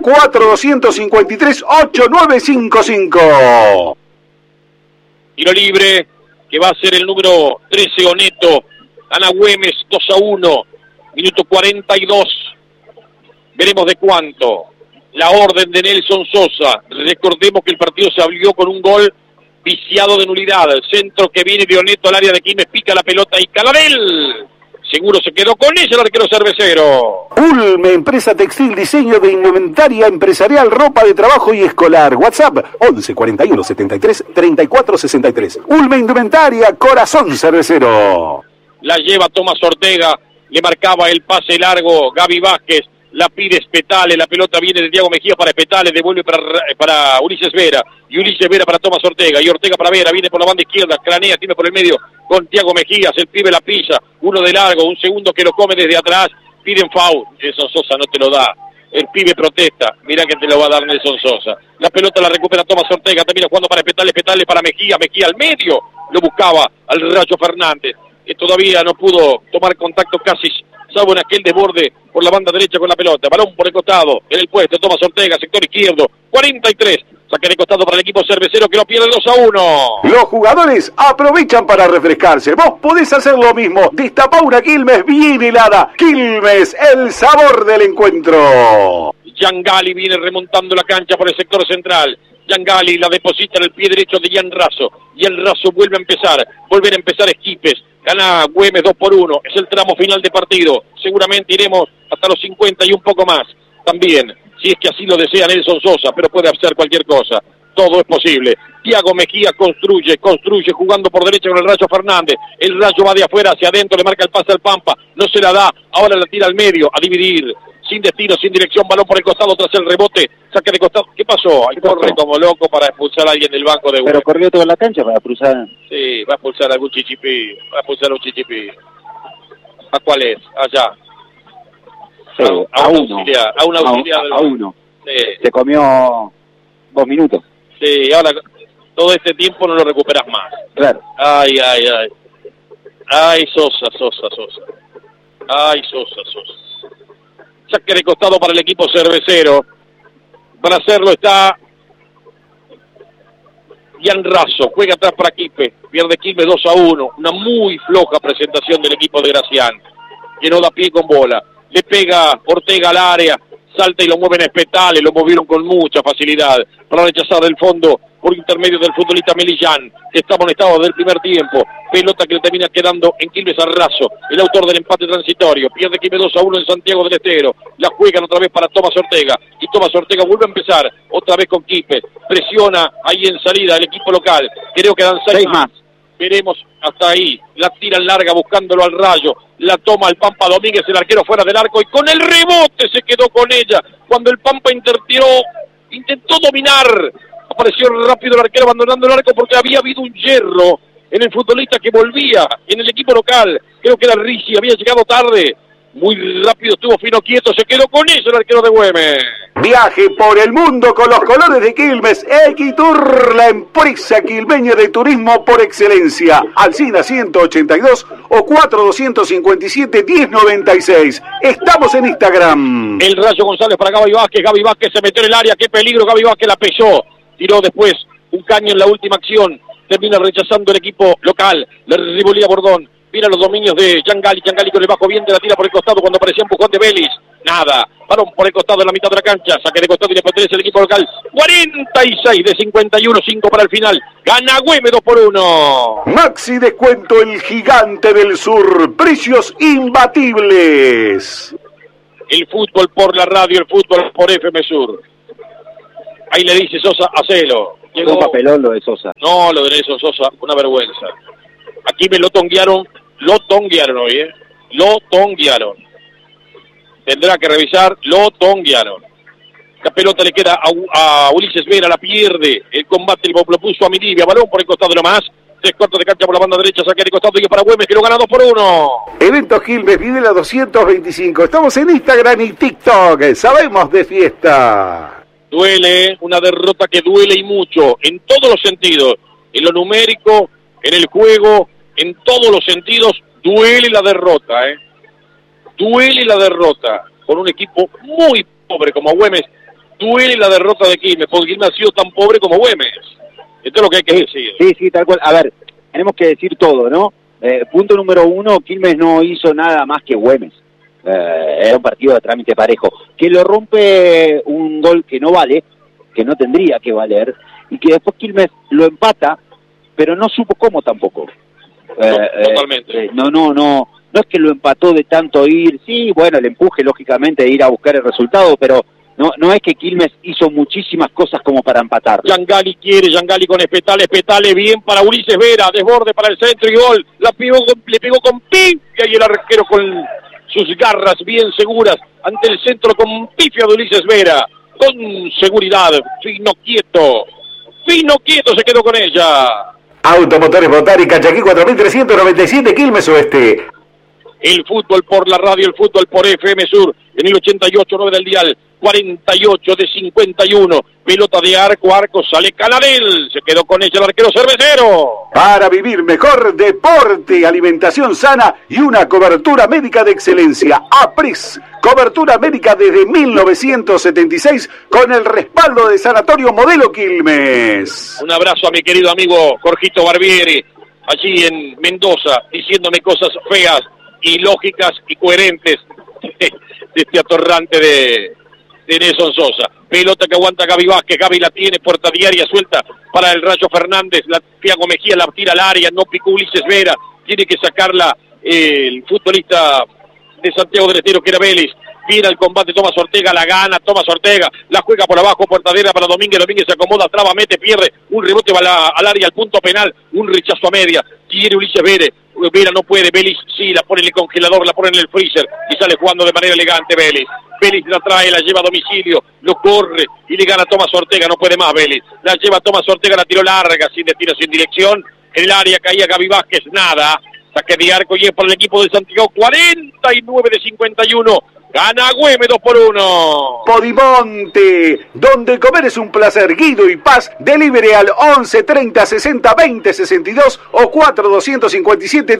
4-253-8955. Tiro libre que va a ser el número 13, Oneto. Gana Güemes 2-1, minuto 42. Veremos de cuánto. La orden de Nelson Sosa. Recordemos que el partido se abrió con un gol viciado de nulidad. El centro que viene de Oneto al área de Quilmes, pica la pelota y Caladel. Seguro se quedó con ella el arquero cervecero. Ulme, empresa textil, diseño de indumentaria empresarial, ropa de trabajo y escolar. WhatsApp 11 41 73 34 63. Ulme Indumentaria, corazón cervecero. La lleva Tomás Ortega, le marcaba el pase largo Gaby Vázquez, la pide Espetale, la pelota viene de Diego Mejía para Espetale, devuelve para Ulises Vera, y Ulises Vera para Tomás Ortega, y Ortega para Vera, viene por la banda izquierda, cranea, tiene por el medio con Diego Mejías, el pibe la pisa, uno de largo, un segundo que lo come desde atrás, piden foul, Nelson Sosa no te lo da, el pibe protesta, mira que te lo va a dar Nelson Sosa, la pelota la recupera Tomás Ortega, termina jugando para Espetale, Espetale para Mejía, Mejía al medio, lo buscaba al Rayo Fernández, que todavía no pudo tomar contacto casi, salvo en aquel desborde por la banda derecha con la pelota, balón por el costado, en el puesto, Tomás Ortega, sector izquierdo, 43, saque de costado para el equipo cervecero que lo pierde 2-1. Los jugadores aprovechan para refrescarse, vos podés hacer lo mismo, destapá una Quilmes bien helada, Quilmes, el sabor del encuentro. Yangali viene remontando la cancha por el sector central, Yangali la deposita en el pie derecho de Yan Razo, y el Razo vuelve a empezar Esquipes, gana Güemes 2-1, es el tramo final de partido, seguramente iremos hasta los 50 y un poco más, también, si es que así lo desea Nelson Sosa, pero puede hacer cualquier cosa, todo es posible. Thiago Mejía construye jugando por derecha con el Rayo Fernández, el Rayo va de afuera hacia adentro, le marca el pase al Pampa, no se la da, ahora la tira al medio, a dividir, sin destino, sin dirección, balón por el costado tras el rebote, saque de costado. ¿Qué pasó? Ahí corre como loco para expulsar a alguien del banco de Güemes. Pero corrió toda la cancha para expulsar. Sí, va a expulsar a algún chichipí, va a expulsar a un chichipí. ¿A cuál es? Allá. Sí, a uno. A un auxiliar. A uno. Sí. Se comió 2 minutos. Sí, ahora todo este tiempo no lo recuperas más. Claro. Ay. Ay, Sosa. Ay, Sosa. Saque de costado para el equipo cervecero. Para hacerlo está Yan Razo, juega atrás para Quilmes, pierde Quilmes 2-1, una muy floja presentación del equipo de Gracián, que no da pie con bola, le pega Ortega al área, salta y lo mueven a Espetale, lo movieron con mucha facilidad, para rechazar del fondo, por intermedio del futbolista Melillán, que está amonestado del primer tiempo, pelota que le termina quedando en Quilmes a Razo, el autor del empate transitorio, pierde Quilmes 2-1 en Santiago del Estero, la juegan otra vez para Tomás Ortega, y Tomás Ortega vuelve a empezar, otra vez con Quilmes, presiona ahí en salida el equipo local, creo que dan 6 más, veremos hasta ahí, la tiran larga buscándolo al Rayo, la toma el Pampa Domínguez, el arquero fuera del arco, y con el rebote se quedó con ella, cuando el Pampa intentó dominar, apareció rápido el arquero abandonando el arco porque había habido un hierro en el futbolista que volvía en el equipo local, creo que era Ricci, había llegado tarde, muy rápido estuvo Fino Quieto, se quedó con eso el arquero de Güemes. Viaje por el mundo con los colores de Quilmes, Equitur, la empresa quilmeña de turismo por excelencia, Alsina 182 o 4257-1096. Estamos en Instagram. El Rayo González para Gaby Vázquez se metió en el área, qué peligro, Gaby Vázquez la pesó, tiró después un caño en la última acción, termina rechazando el equipo local, le revolía Bordón, mira los dominios de Yangali con el bajo bien de la tira por el costado cuando aparecía empujón de Vélez, nada. Balón por el costado de la mitad de la cancha, saque de costado y le pertenece el equipo local. 46 de 51, 5 para el final. Gana Güemes 2-1. Maxi Descuento, el gigante del sur. Precios imbatibles. El fútbol por la radio, el fútbol por FM Sur. Ahí le dice Sosa, hacelo. Llegó un papelón lo de Sosa. No, lo de eso, Sosa, una vergüenza. Aquí me lo tonguearon hoy, Lo tonguearon. Tendrá que revisar, lo tonguearon. La pelota le queda a Ulises Vera, la pierde. El combate lo puso a Milivia, balón por el costado nomás. 3 cuartos de cancha por la banda derecha, saque de costado y para Güemes, que lo gana 2-1. Evento Quilmes, Videla 225. Estamos en Instagram y TikTok. Sabemos de fiesta. Duele, una derrota que duele y mucho, en todos los sentidos. En lo numérico, en el juego, en todos los sentidos, duele la derrota, Duele la derrota con un equipo muy pobre como Güemes. Duele la derrota de Quilmes, porque Quilmes ha sido tan pobre como Güemes. Esto es lo que hay que decir. Sí, tal cual. A ver, tenemos que decir todo, ¿no? Punto número 1, Quilmes no hizo nada más que Güemes. Era un partido de trámite parejo. Que lo rompe un gol que no vale, que no tendría que valer, y que después Quilmes lo empata, pero no supo cómo tampoco. Totalmente. No es que lo empató de tanto ir, sí, bueno, el empuje lógicamente de ir a buscar el resultado, pero no es que Quilmes hizo muchísimas cosas como para empatar. Yangali con Espetale, bien para Ulises Vera, desborde para el centro y gol, le pegó con pifia y el arquero con sus garras bien seguras ante el centro con pifia de Ulises Vera, con seguridad, fino quieto se quedó con ella. Automotores Botari, Cachaquí 4397, Quilmes Oeste. El fútbol por la radio, el fútbol por FM Sur, en el 88.9 del dial, 48 de 51, pelota de arco, sale Canadel, se quedó con ella el arquero cervecero. Para vivir mejor, deporte, alimentación sana y una cobertura médica de excelencia. APRES, cobertura médica desde 1976 con el respaldo de Sanatorio Modelo Quilmes. Un abrazo a mi querido amigo Jorgito Barbieri, allí en Mendoza, diciéndome cosas feas, ilógicas y coherentes de este atorrante de Nelson Sosa. Pelota que aguanta Gaby Vázquez, Gaby la tiene, puerta diaria suelta para el Rayo Fernández, la Thiago Mejía la tira al área, no picó Ulises Vera, tiene que sacarla el futbolista de Santiago del Estero que era Vélez. Viene al combate Tomás Ortega, la gana Tomás Ortega, la juega por abajo, portadera para Domínguez se acomoda, traba, mete, pierde, un rebote va al área, al punto penal, un rechazo a media, quiere Ulises Vera no puede, Vélez sí, la pone en el congelador, la pone en el freezer y sale jugando de manera elegante Vélez la trae, la lleva a domicilio, lo corre y le gana a Tomás Ortega, no puede más Vélez, la lleva a Tomás Ortega, la tiró larga, sin destino, sin dirección, en el área caía Gaby Vázquez, nada, saque de arco y es para el equipo de Santiago, 49 de 51, gana Güemes 2-1. Podimonte, donde comer es un placer. Guido y Paz, delivery al 11 30 60 20 62 o 4 257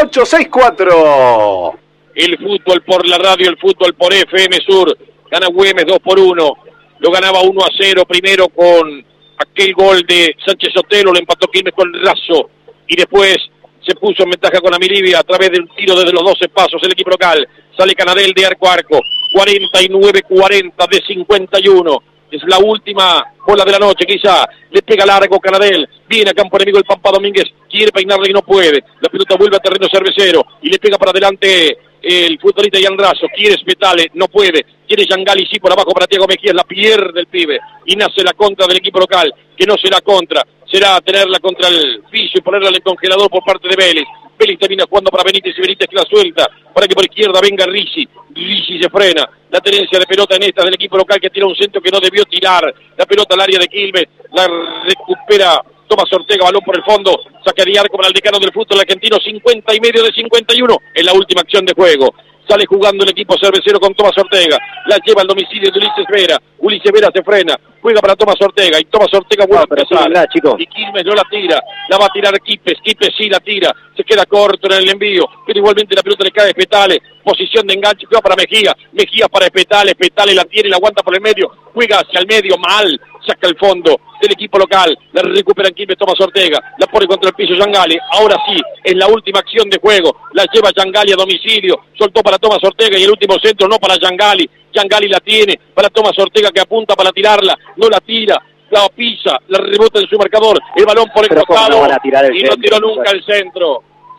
2864. El fútbol por la radio, el fútbol por FM Sur, gana Güemes 2-1. Lo ganaba 1-0 primero con aquel gol de Sánchez Sotelo, lo empató Quilmes con Razo y después se puso en ventaja con Amilivia a través de un tiro desde los 12 pasos el equipo local. Sale Canadel de arco a arco, 49-40 de 51. Es la última bola de la noche, quizá. Le pega largo Canadel. Viene a campo enemigo el Pampa Domínguez. Quiere peinarle y no puede. La pelota vuelve a terreno cervecero y le pega para adelante el futbolista Ian Razo. Quiere Espetale, no puede. Quiere Yangali, sí, por abajo para Thiago Mejía. La pierde el pibe. Y nace la contra del equipo local. Que no será contra. Será tenerla contra el piso y ponerla en el congelador por parte de Vélez. Vélez termina jugando para Benítez y Benítez que la suelta para que por izquierda venga Ricci se frena, la tenencia de pelota en esta del equipo local que tira un centro que no debió tirar, la pelota al área de Quilmes, la recupera Tomás Ortega, balón por el fondo, saque de arco para el decano del fútbol argentino, 50 y medio de 51 en la última acción de juego. Sale jugando el equipo cervecero con Tomás Ortega, la lleva al domicilio de Ulises Vera se frena, juega para Tomás Ortega y Tomás Ortega vuelve a empezar, y Quilmes no la tira, la va a tirar Quipes sí la tira, se queda corto en el envío, pero igualmente la pelota le cae a Espetale, posición de enganche, juega para Mejía para Espetale la tiene, la aguanta por el medio, juega hacia el medio, mal, saca el fondo del equipo local, la recupera Quilmes, Tomás Ortega, la pone contra el piso Yangali, ahora sí, es la última acción de juego, la lleva Yangali a domicilio, soltó para Tomás Ortega y el último centro no para Yangali, Yangali la tiene, para Tomás Ortega que apunta para tirarla, no la tira, la pisa, la rebota en su marcador, el balón por el costado, y no tiró nunca el centro,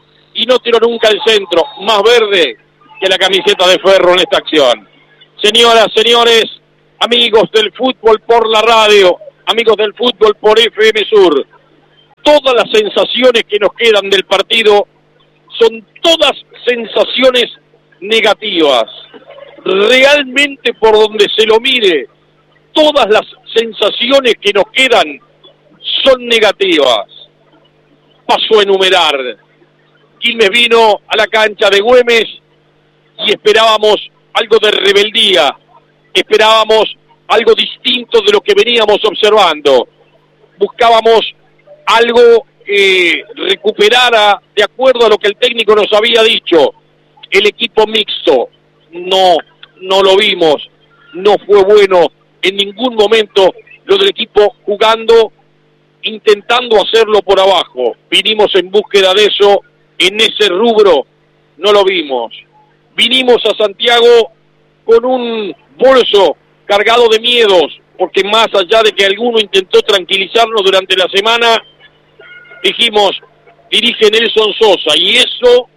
más verde que la camiseta de Ferro en esta acción. Señoras, señores, amigos del fútbol por la radio, amigos del fútbol por FM Sur, todas las sensaciones que nos quedan del partido son todas sensaciones negativas. Realmente, por donde se lo mire, todas las sensaciones que nos quedan son negativas. Paso a enumerar. Quilmes vino a la cancha de Güemes y esperábamos algo de rebeldía, esperábamos algo distinto de lo que veníamos observando. Buscábamos algo que recuperara de acuerdo a lo que el técnico nos había dicho. El equipo mixto, no lo vimos, no fue bueno en ningún momento lo del equipo jugando, intentando hacerlo por abajo. Vinimos en búsqueda de eso, en ese rubro no lo vimos. Vinimos a Santiago con un bolso cargado de miedos, porque más allá de que alguno intentó tranquilizarnos durante la semana, dijimos, dirige Nelson Sosa, y eso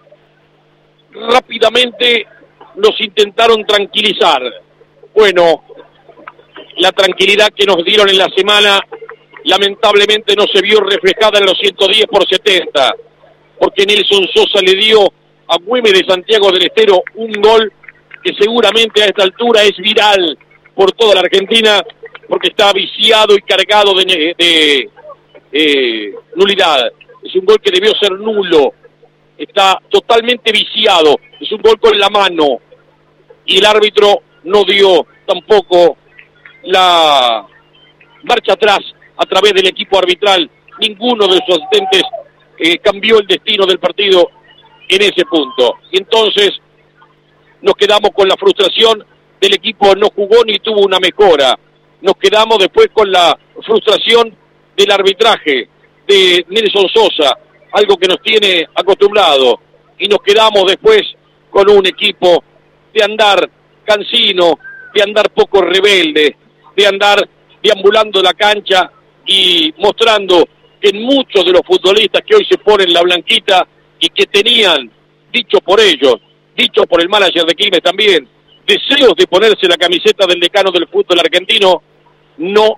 rápidamente nos intentaron tranquilizar. Bueno, la tranquilidad que nos dieron en la semana lamentablemente no se vio reflejada en los 110/70, porque Nelson Sosa le dio a Güemes de Santiago del Estero un gol que seguramente a esta altura es viral por toda la Argentina, porque está viciado y cargado de nulidad. Es un gol que debió ser nulo, está totalmente viciado, es un gol con la mano, y el árbitro no dio tampoco la marcha atrás a través del equipo arbitral. Ninguno de sus asistentes cambió el destino del partido en ese punto. Y entonces nos quedamos con la frustración del equipo, no jugó ni tuvo una mejora. Nos quedamos después con la frustración del arbitraje de Nelson Sosa, algo que nos tiene acostumbrado. Y nos quedamos después con un equipo de andar cansino, de andar poco rebelde, de andar deambulando la cancha y mostrando que en muchos de los futbolistas que hoy se ponen la blanquita y que tenían, dicho por ellos, dicho por el manager de Quilmes también, deseos de ponerse la camiseta del decano del fútbol argentino, no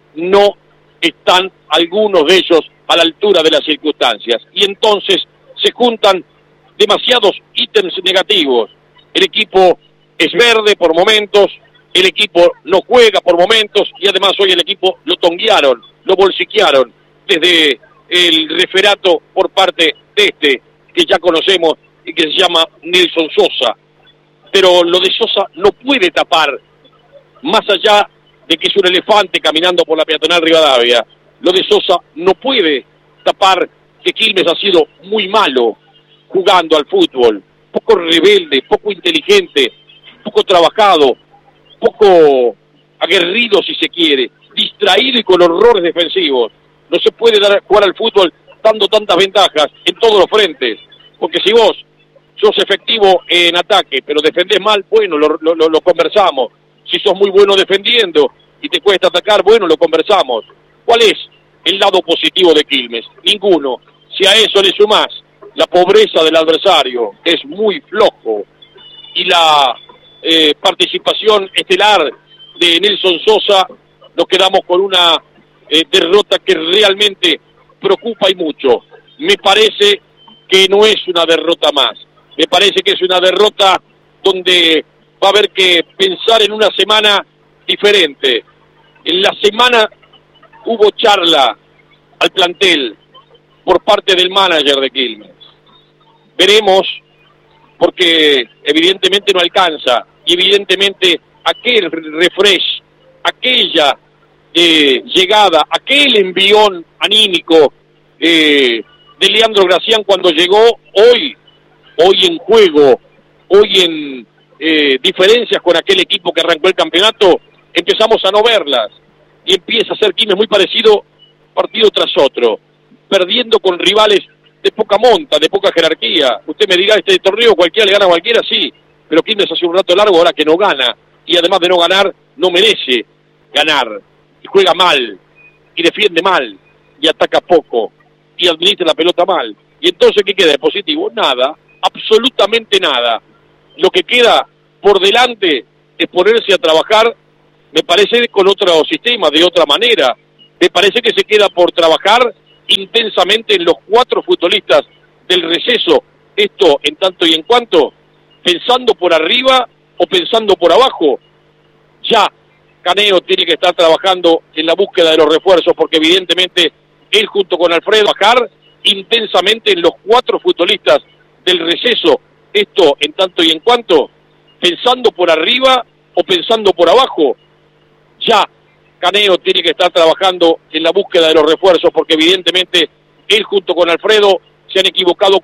están algunos de ellos a la altura de las circunstancias. Y entonces se juntan demasiados ítems negativos. El equipo es verde por momentos, el equipo no juega por momentos, y además hoy el equipo lo tonguearon, lo bolsiquearon desde el referato por parte de este que ya conocemos y que se llama Nelson Sosa. Pero lo de Sosa no puede tapar, más allá de que es un elefante caminando por la peatonal Rivadavia, lo de Sosa no puede tapar que Quilmes ha sido muy malo jugando al fútbol, poco rebelde, poco inteligente, poco trabajado, poco aguerrido si se quiere, distraído y con horrores defensivos. No se puede jugar al fútbol dando tantas ventajas en todos los frentes, porque si vos sos efectivo en ataque, pero defendés mal, bueno, lo conversamos. Si sos muy bueno defendiendo y te cuesta atacar, bueno, lo conversamos. ¿Cuál es el lado positivo de Quilmes? Ninguno. Si a eso le sumás la pobreza del adversario, que es muy flojo, y la participación estelar de Nelson Sosa, nos quedamos con una derrota que realmente preocupa y mucho. Me parece que no es una derrota más. Me parece que es una derrota donde va a haber que pensar en una semana diferente. En la semana hubo charla al plantel por parte del manager de Quilmes. Veremos, porque evidentemente no alcanza, y evidentemente aquel refresh, aquella llegada, aquel envión anímico de Leandro Gracián cuando llegó, hoy en juego, hoy en diferencias con aquel equipo que arrancó el campeonato, empezamos a no verlas. y empieza a hacer Quilmes muy parecido partido tras otro, perdiendo con rivales de poca monta, de poca jerarquía. Usted me diga, este torneo cualquiera le gana a cualquiera, sí, pero Quilmes hace un rato largo ahora que no gana, y además de no ganar, no merece ganar, y juega mal, y defiende mal, y ataca poco, y administra la pelota mal. Y entonces, ¿qué queda de positivo? Nada, absolutamente nada. Lo que queda por delante es ponerse a trabajar, me parece, con otro sistema, de otra manera. Me parece que se queda por trabajar intensamente en los 4 futbolistas del receso, esto en tanto y en cuanto, pensando por arriba o pensando por abajo. Ya Caneo tiene que estar trabajando en la búsqueda de los refuerzos, porque evidentemente él junto con Alfredo trabajar intensamente en los 4 futbolistas del receso, esto en tanto y en cuanto, pensando por arriba o pensando por abajo. Ya Caneo tiene que estar trabajando en la búsqueda de los refuerzos, porque evidentemente él junto con Alfredo se han equivocado